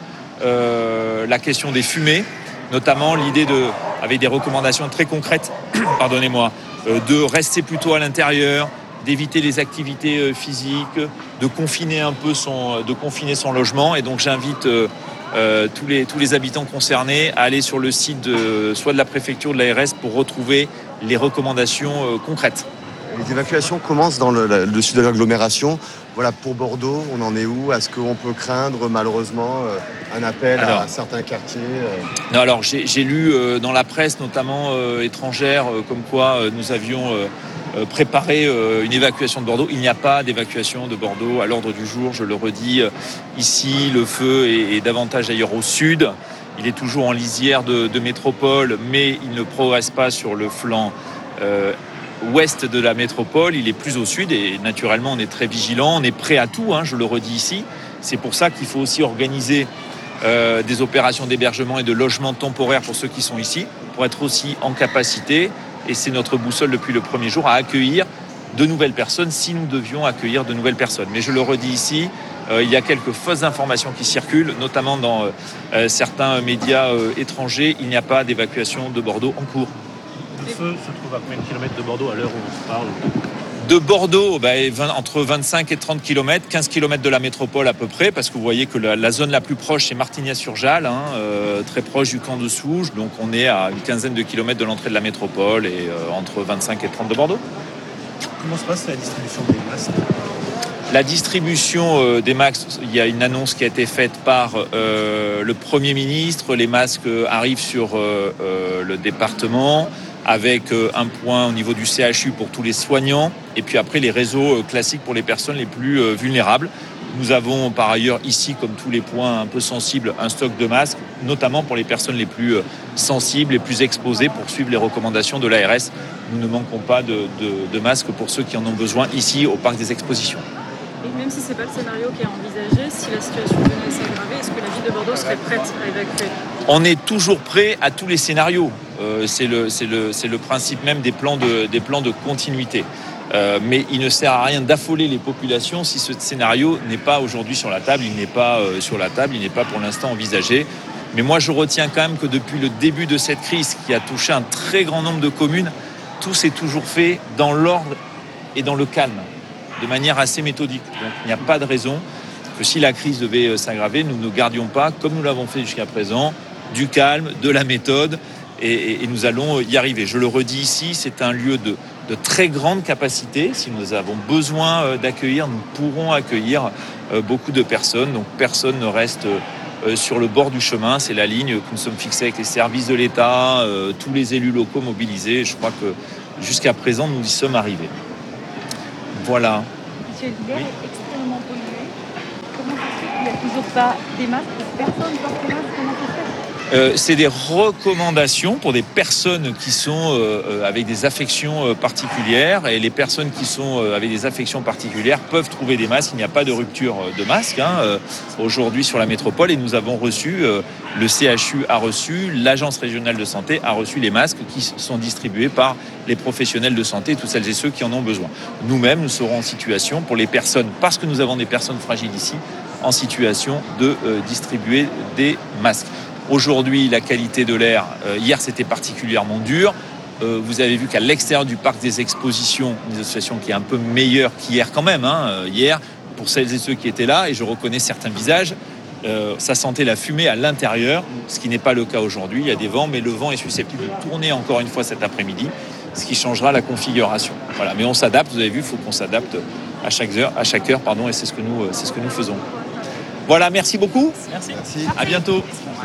euh, la question des fumées, notamment l'idée de, avec des recommandations très concrètes, pardonnez-moi, euh, de rester plutôt à l'intérieur, d'éviter les activités physiques, de confiner un peu son, de confiner son logement. Et donc j'invite euh, euh, tous les tous les habitants concernés à aller sur le site de, soit de la préfecture ou de l'A R S pour retrouver les recommandations euh, concrètes. Les évacuations commencent dans le, le sud de l'agglomération. Voilà, pour Bordeaux, on en est où ? Est-ce qu'on peut craindre malheureusement un appel alors, à certains quartiers ? Non, alors j'ai, j'ai lu euh, dans la presse, notamment euh, étrangère, euh, comme quoi euh, nous avions euh, euh, préparé euh, une évacuation de Bordeaux. Il n'y a pas d'évacuation de Bordeaux à l'ordre du jour, je le redis. Euh, ici, le feu est, est davantage d'ailleurs au sud. Il est toujours en lisière de, de métropole, mais il ne progresse pas sur le flanc euh, ouest de la métropole, il est plus au sud et naturellement on est très vigilant, on est prêt à tout, hein, je le redis ici. C'est pour ça qu'il faut aussi organiser euh, des opérations d'hébergement et de logement temporaire pour ceux qui sont ici, pour être aussi en capacité, et c'est notre boussole depuis le premier jour, à accueillir de nouvelles personnes si nous devions accueillir de nouvelles personnes. Mais je le redis ici, euh, il y a quelques fausses informations qui circulent, notamment dans euh, certains médias euh, étrangers, il n'y a pas d'évacuation de Bordeaux en cours. Le feu se trouve à combien de kilomètres de Bordeaux à l'heure où on se parle ? De Bordeaux, bah, vingt, entre vingt-cinq et trente kilomètres, quinze kilomètres de la métropole à peu près, parce que vous voyez que la, la zone la plus proche, c'est Martignas-sur-Jalles, hein, euh, très proche du camp de Souges, donc on est à une quinzaine de kilomètres de l'entrée de la métropole et euh, entre vingt-cinq et trente de Bordeaux. Comment se passe la distribution des masques ? La distribution euh, des masques, il y a une annonce qui a été faite par euh, le Premier ministre, les masques arrivent sur euh, euh, le département, avec un point au niveau du C H U pour tous les soignants, et puis après les réseaux classiques pour les personnes les plus vulnérables. Nous avons par ailleurs ici, comme tous les points un peu sensibles, un stock de masques, notamment pour les personnes les plus sensibles, les plus exposées, pour suivre les recommandations de l'A R S. Nous ne manquons pas de, de, de masques pour ceux qui en ont besoin ici au parc des expositions. Et même si ce n'est pas le scénario qui est envisagé, si la situation venait à s'aggraver, est-ce que la ville de Bordeaux serait prête à évacuer ? On est toujours prêt à tous les scénarios. Euh, c'est, le, c'est, le, c'est le principe même des plans de, des plans de continuité. Euh, mais il ne sert à rien d'affoler les populations si ce scénario n'est pas aujourd'hui sur la table. Il n'est pas euh, sur la table, il n'est pas pour l'instant envisagé. Mais moi, je retiens quand même que depuis le début de cette crise qui a touché un très grand nombre de communes, tout s'est toujours fait dans l'ordre et dans le calme, de manière assez méthodique. Donc il n'y a pas de raison que si la crise devait s'aggraver, nous ne gardions pas, comme nous l'avons fait jusqu'à présent, du calme, de la méthode, et, et, et nous allons y arriver. Je le redis ici, c'est un lieu de, de très grande capacité. Si nous avons besoin d'accueillir, nous pourrons accueillir beaucoup de personnes. Donc personne ne reste sur le bord du chemin. C'est la ligne que nous sommes fixés avec les services de l'État, tous les élus locaux mobilisés. Je crois que jusqu'à présent, nous y sommes arrivés. Voilà. Monsieur, l'air oui. est extrêmement pollué. Comment ça se fait qu'il n'y a toujours pas des masques? Personne porte des masques. Comment ça se fait? Euh, c'est des recommandations pour des personnes qui sont euh, avec des affections euh, particulières, et les personnes qui sont euh, avec des affections particulières peuvent trouver des masques. Il n'y a pas de rupture de masques hein, euh, aujourd'hui sur la métropole, et nous avons reçu, euh, le C H U a reçu, l'Agence régionale de santé a reçu les masques qui sont distribués par les professionnels de santé, toutes celles et ceux qui en ont besoin. Nous-mêmes, nous serons en situation pour les personnes, parce que nous avons des personnes fragiles ici, en situation de euh, distribuer des masques. Aujourd'hui, la qualité de l'air, euh, hier c'était particulièrement dur. Euh, vous avez vu qu'à l'extérieur du parc des expositions, une situation qui est un peu meilleure qu'hier quand même. Hein. Hier, pour celles et ceux qui étaient là, et je reconnais certains visages, euh, ça sentait la fumée à l'intérieur, ce qui n'est pas le cas aujourd'hui. Il y a des vents, mais le vent est susceptible de tourner encore une fois cet après-midi, ce qui changera la configuration. Voilà. Mais on s'adapte, vous avez vu, il faut qu'on s'adapte à chaque heure, à chaque heure pardon, et c'est ce que nous, c'est ce que nous faisons. Voilà, merci beaucoup. Merci. merci. À bientôt.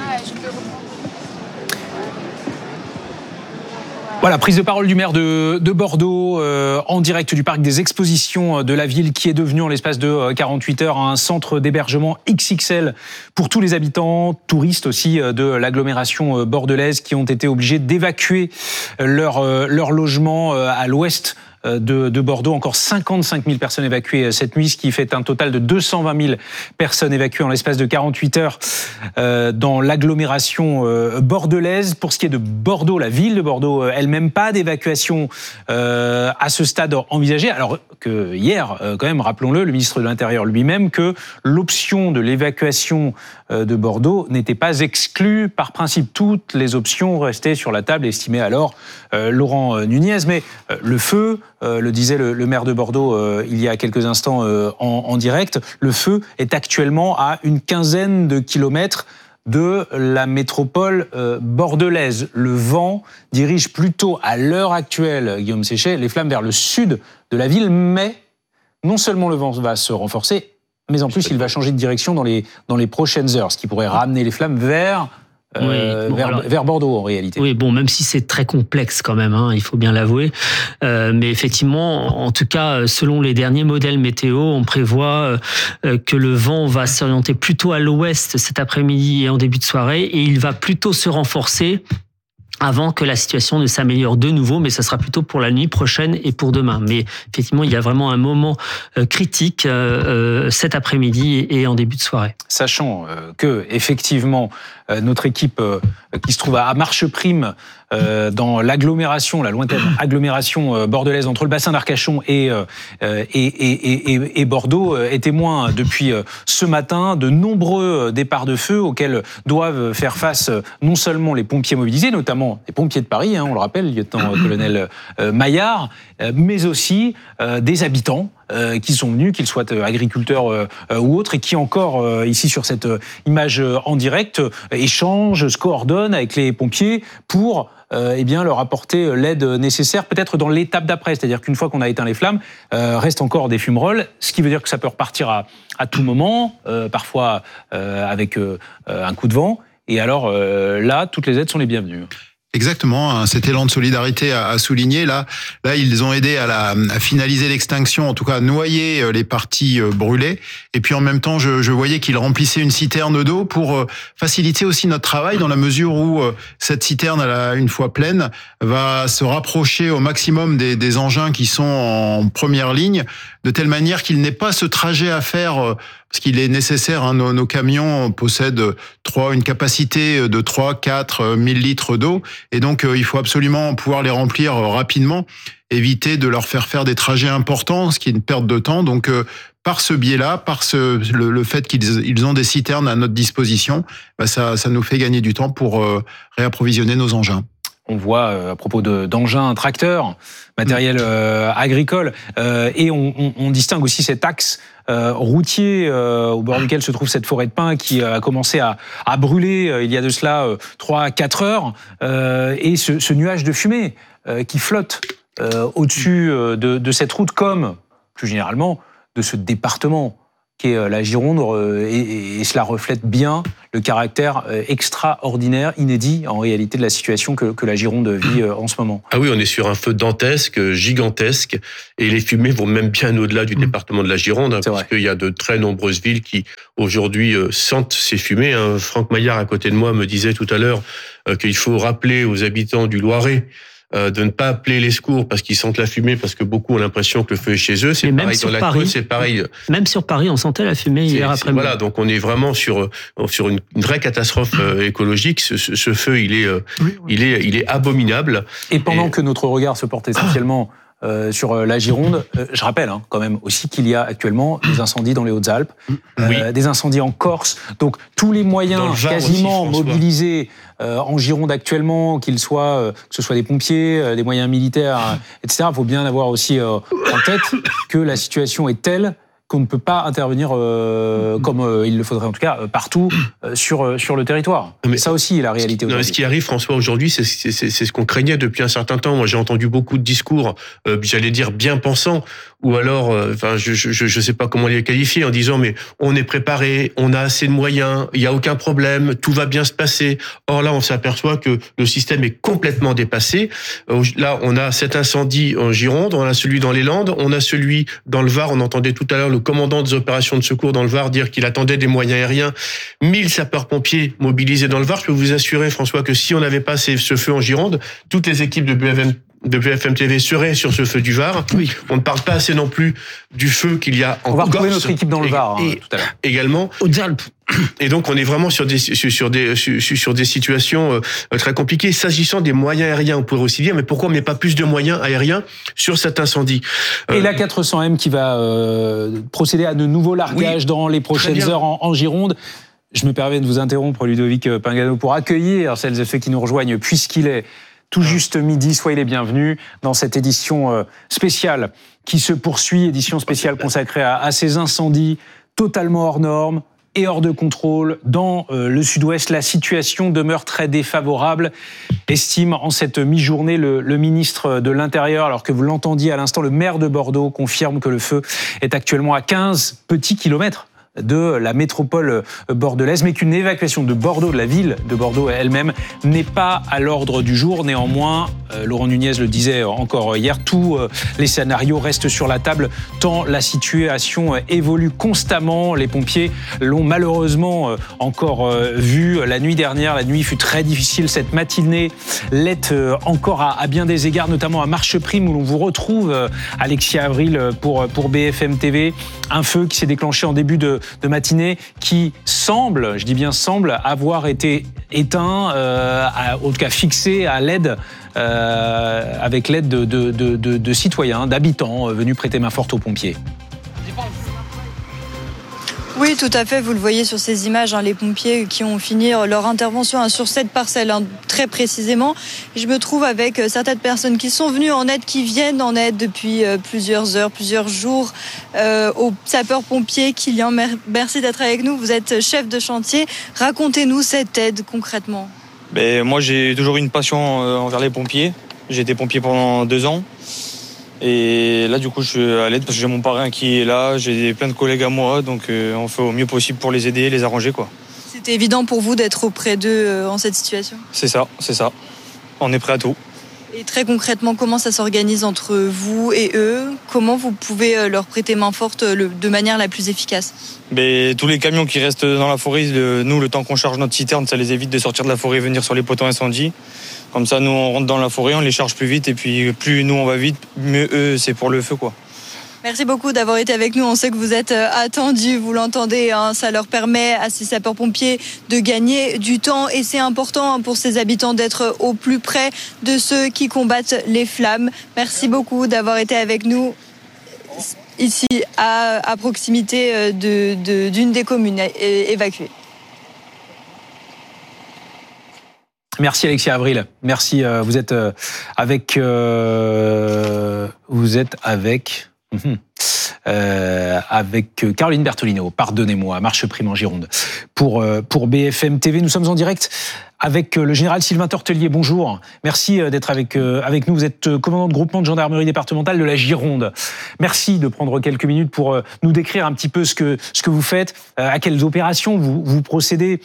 Voilà, prise de parole du maire de, de Bordeaux euh, en direct du parc des expositions de la ville, qui est devenu en l'espace de quarante-huit heures un centre d'hébergement X X L pour tous les habitants, touristes aussi de l'agglomération bordelaise, qui ont été obligés d'évacuer leur, leur logement à l'ouest De, de Bordeaux. Encore cinquante-cinq mille personnes évacuées cette nuit, ce qui fait un total de deux cent vingt mille personnes évacuées en l'espace de quarante-huit heures euh, dans l'agglomération euh, bordelaise. Pour ce qui est de Bordeaux, la ville de Bordeaux elle-même, pas d'évacuation euh, à ce stade envisagée. Alors que hier, euh, quand même, rappelons-le, le ministre de l'Intérieur lui-même, que l'option de l'évacuation euh, de Bordeaux n'était pas exclue par principe. Toutes les options restaient sur la table, estimait alors euh, Laurent Nunez. Mais euh, le feu, Euh, le disait le, le maire de Bordeaux euh, il y a quelques instants euh, en, en direct, le feu est actuellement à une quinzaine de kilomètres de la métropole euh, bordelaise. Le vent dirige plutôt à l'heure actuelle, Guillaume Séchet, les flammes vers le sud de la ville, mais non seulement le vent va se renforcer, mais en plus il va changer de direction dans les, dans les prochaines heures, ce qui pourrait ramener les flammes vers... Euh, oui, bon, vers, alors, vers Bordeaux en réalité. Oui, bon, même si c'est très complexe quand même, hein, il faut bien l'avouer. Euh, mais effectivement, en tout cas, selon les derniers modèles météo, on prévoit euh, que le vent va s'orienter plutôt à l'ouest cet après-midi et en début de soirée, et il va plutôt se renforcer avant que la situation ne s'améliore de nouveau, mais ça sera plutôt pour la nuit prochaine et pour demain. Mais effectivement, il y a vraiment un moment euh, critique euh, cet après-midi et en début de soirée. Sachant euh, que, effectivement, euh, notre équipe euh, qui se trouve à Marcheprime, euh, dans l'agglomération, la lointaine agglomération euh, bordelaise, entre le bassin d'Arcachon et, euh, et, et, et, et Bordeaux, est témoin depuis euh, ce matin de nombreux départs de feu auxquels doivent faire face euh, non seulement les pompiers mobilisés, notamment les pompiers de Paris, hein, on le rappelle, lieutenant-colonel euh, Maillard, euh, mais aussi euh, des habitants euh, qui sont venus, qu'ils soient agriculteurs euh, ou autres, et qui encore, euh, ici sur cette image en direct, euh, échangent, se coordonnent avec les pompiers pour euh, eh bien, leur apporter l'aide nécessaire, peut-être dans l'étape d'après. C'est-à-dire qu'une fois qu'on a éteint les flammes, euh, reste encore des fumerolles, ce qui veut dire que ça peut repartir à, à tout moment, euh, parfois euh, avec euh, un coup de vent. Et alors euh, là, toutes les aides sont les bienvenues. Exactement, cet élan de solidarité à souligner. Là, là, ils ont aidé à, la, à finaliser l'extinction, en tout cas à noyer les parties brûlées. Et puis en même temps, je, je voyais qu'ils remplissaient une citerne d'eau pour faciliter aussi notre travail, dans la mesure où cette citerne, une fois pleine, va se rapprocher au maximum des, des engins qui sont en première ligne, de telle manière qu'il n'ait pas ce trajet à faire, parce qu'il est nécessaire, hein, nos, nos camions possèdent trois, une capacité de trois à quatre mille litres d'eau, et donc euh, il faut absolument pouvoir les remplir rapidement, éviter de leur faire faire des trajets importants, ce qui est une perte de temps. Donc euh, par ce biais-là, par ce, le, le fait qu'ils ils ont des citernes à notre disposition, bah ça, ça nous fait gagner du temps pour euh, réapprovisionner nos engins. On voit euh, à propos de, d'engins, tracteurs, matériel euh, agricole, euh, et on, on, on distingue aussi cet axe euh, routier euh, au bord duquel se trouve cette forêt de pins qui a commencé à, à brûler euh, il y a de cela euh, trois à quatre heures, euh, et ce, ce nuage de fumée euh, qui flotte euh, au-dessus euh, de, de cette route, comme plus généralement de ce département qui est la Gironde, et, et cela reflète bien le caractère extraordinaire, inédit en réalité de la situation que, que la Gironde vit en ce moment. Ah oui, on est sur un feu dantesque, gigantesque, et les fumées vont même bien au-delà du mmh. département de la Gironde, hein, parce qu'il y a de très nombreuses villes qui aujourd'hui sentent ces fumées. Hein. Franck Maillard, à côté de moi, me disait tout à l'heure euh, qu'il faut rappeler aux habitants du Loiret Euh, de ne pas appeler les secours parce qu'ils sentent la fumée, parce que beaucoup ont l'impression que le feu est chez eux. C'est et pareil dans la Paris, côte, c'est pareil. Même sur Paris, on sentait la fumée hier après-midi. Voilà, donc on est vraiment sur sur une, une vraie catastrophe euh, écologique. Ce, ce, ce feu, il est, euh, oui, oui. il est, il est abominable. Et pendant et... que notre regard se porte essentiellement Euh, sur la Gironde, euh, je rappelle hein, quand même aussi qu'il y a actuellement des incendies dans les Hautes-Alpes, euh, oui. des incendies en Corse. Donc tous les moyens quasiment aussi, mobilisés euh, en Gironde actuellement, qu'ils soient, euh, que ce soit des pompiers, euh, des moyens militaires, et cetera. Il faut bien avoir aussi euh, en tête que la situation est telle qu'on ne peut pas intervenir euh, comme euh, il le faudrait en tout cas euh, partout euh, sur sur le territoire. Mais ça aussi est la réalité aujourd'hui. Non, ce qui arrive, François, aujourd'hui, c'est, c'est, c'est, c'est ce qu'on craignait depuis un certain temps. Moi, j'ai entendu beaucoup de discours, euh, j'allais dire bien pensants, ou alors, euh, enfin, je, je je sais pas comment les qualifier, en disant mais on est préparé, on a assez de moyens, il y a aucun problème, tout va bien se passer. Or là, on s'aperçoit que le système est complètement dépassé. Euh, là, on a cet incendie en Gironde, on a celui dans les Landes, on a celui dans le Var. On entendait tout à l'heure le commandant des opérations de secours dans le Var dire qu'il attendait des moyens aériens, mille sapeurs-pompiers mobilisés dans le Var. Je peux vous assurer, François, que si on n'avait pas ce feu en Gironde, toutes les équipes de B F M de B F M T V seraient sur ce feu du Var. Oui. On ne parle pas assez non plus du feu qu'il y a en Corse. On va retrouver notre équipe dans le Var et, hein, tout à l'heure. Également. Hautes-Alpes. Et donc on est vraiment sur des sur des sur des situations euh, très compliquées. S'agissant des moyens aériens, on pourrait aussi dire, mais pourquoi on met pas plus de moyens aériens sur cet incendie? euh, Et la quatre cents M qui va euh, procéder à de nouveaux largages oui, dans les prochaines heures en, en Gironde. Je me permets de vous interrompre, Ludovic Pingano, pour accueillir celles et ceux qui nous rejoignent, puisqu'il est tout juste midi. Soyez les bienvenus dans cette édition spéciale qui se poursuit, édition spéciale consacrée à, à ces incendies totalement hors normes et hors de contrôle dans euh, le sud-ouest. La situation demeure très défavorable, estime en cette mi-journée le, le ministre de l'Intérieur, alors que vous l'entendiez à l'instant, le maire de Bordeaux confirme que le feu est actuellement à quinze petits kilomètres de la métropole bordelaise, mais qu'une évacuation de Bordeaux, de la ville de Bordeaux elle-même, n'est pas à l'ordre du jour. Néanmoins, euh, Laurent Nunez le disait encore hier, tous euh, les scénarios restent sur la table tant la situation euh, évolue constamment. Les pompiers l'ont malheureusement euh, encore euh, vu la nuit dernière. La nuit fut très difficile. Cette matinée l'est euh, encore à, à bien des égards, notamment à Marcheprime où l'on vous retrouve, euh, Alexia Avril, pour, pour B F M T V. Un feu qui s'est déclenché en début de de matinée qui semble, je dis bien semble, avoir été éteint, euh, à, en tout cas fixé à l'aide, euh, avec l'aide de, de, de, de, de citoyens, d'habitants euh, venus prêter main forte aux pompiers. Oui, tout à fait. Vous le voyez sur ces images, hein, les pompiers qui ont fini leur intervention hein, sur cette parcelle, hein, très précisément. Et je me trouve avec euh, certaines personnes qui sont venues en aide, qui viennent en aide depuis euh, plusieurs heures, plusieurs jours euh, aux sapeurs-pompiers. Kylian, merci d'être avec nous. Vous êtes chef de chantier. Racontez-nous cette aide concrètement. Ben, moi, j'ai toujours eu une passion euh, envers les pompiers. J'ai été pompier pendant deux ans. Et là, du coup, je suis à l'aide parce que j'ai mon parrain qui est là, j'ai plein de collègues à moi, donc euh, on fait au mieux possible pour les aider, les arranger, quoi. C'était évident pour vous d'être auprès d'eux euh, en cette situation ? C'est ça, c'est ça. On est prêt à tout. Et très concrètement, comment ça s'organise entre vous et eux ? Comment vous pouvez leur prêter main forte de manière la plus efficace ? Mais tous les camions qui restent dans la forêt, nous, le temps qu'on charge notre citerne, ça les évite de sortir de la forêt et venir sur les poteaux incendies. Comme ça, nous, on rentre dans la forêt, on les charge plus vite, et puis plus nous, on va vite, mieux eux, c'est pour le feu, quoi. Merci beaucoup d'avoir été avec nous. On sait que vous êtes attendus, vous l'entendez. Hein, ça leur permet à ces sapeurs-pompiers de gagner du temps. Et c'est important pour ces habitants d'être au plus près de ceux qui combattent les flammes. Merci beaucoup d'avoir été avec nous ici à, à proximité de, de, d'une des communes évacuées. Merci Alexis Avril. Merci. Euh, vous êtes euh, avec. Euh, vous êtes avec. Euh, avec Caroline Bertolino, pardonnez-moi, Marche Prime en Gironde, pour, euh, pour B F M T V. Nous sommes en direct avec le général Sylvain Tortelier. Bonjour, merci d'être avec, euh, avec nous. Vous êtes commandant de groupement de gendarmerie départementale de la Gironde. Merci de prendre quelques minutes pour euh, nous décrire un petit peu ce que, ce que vous faites, euh, à quelles opérations vous, vous procédez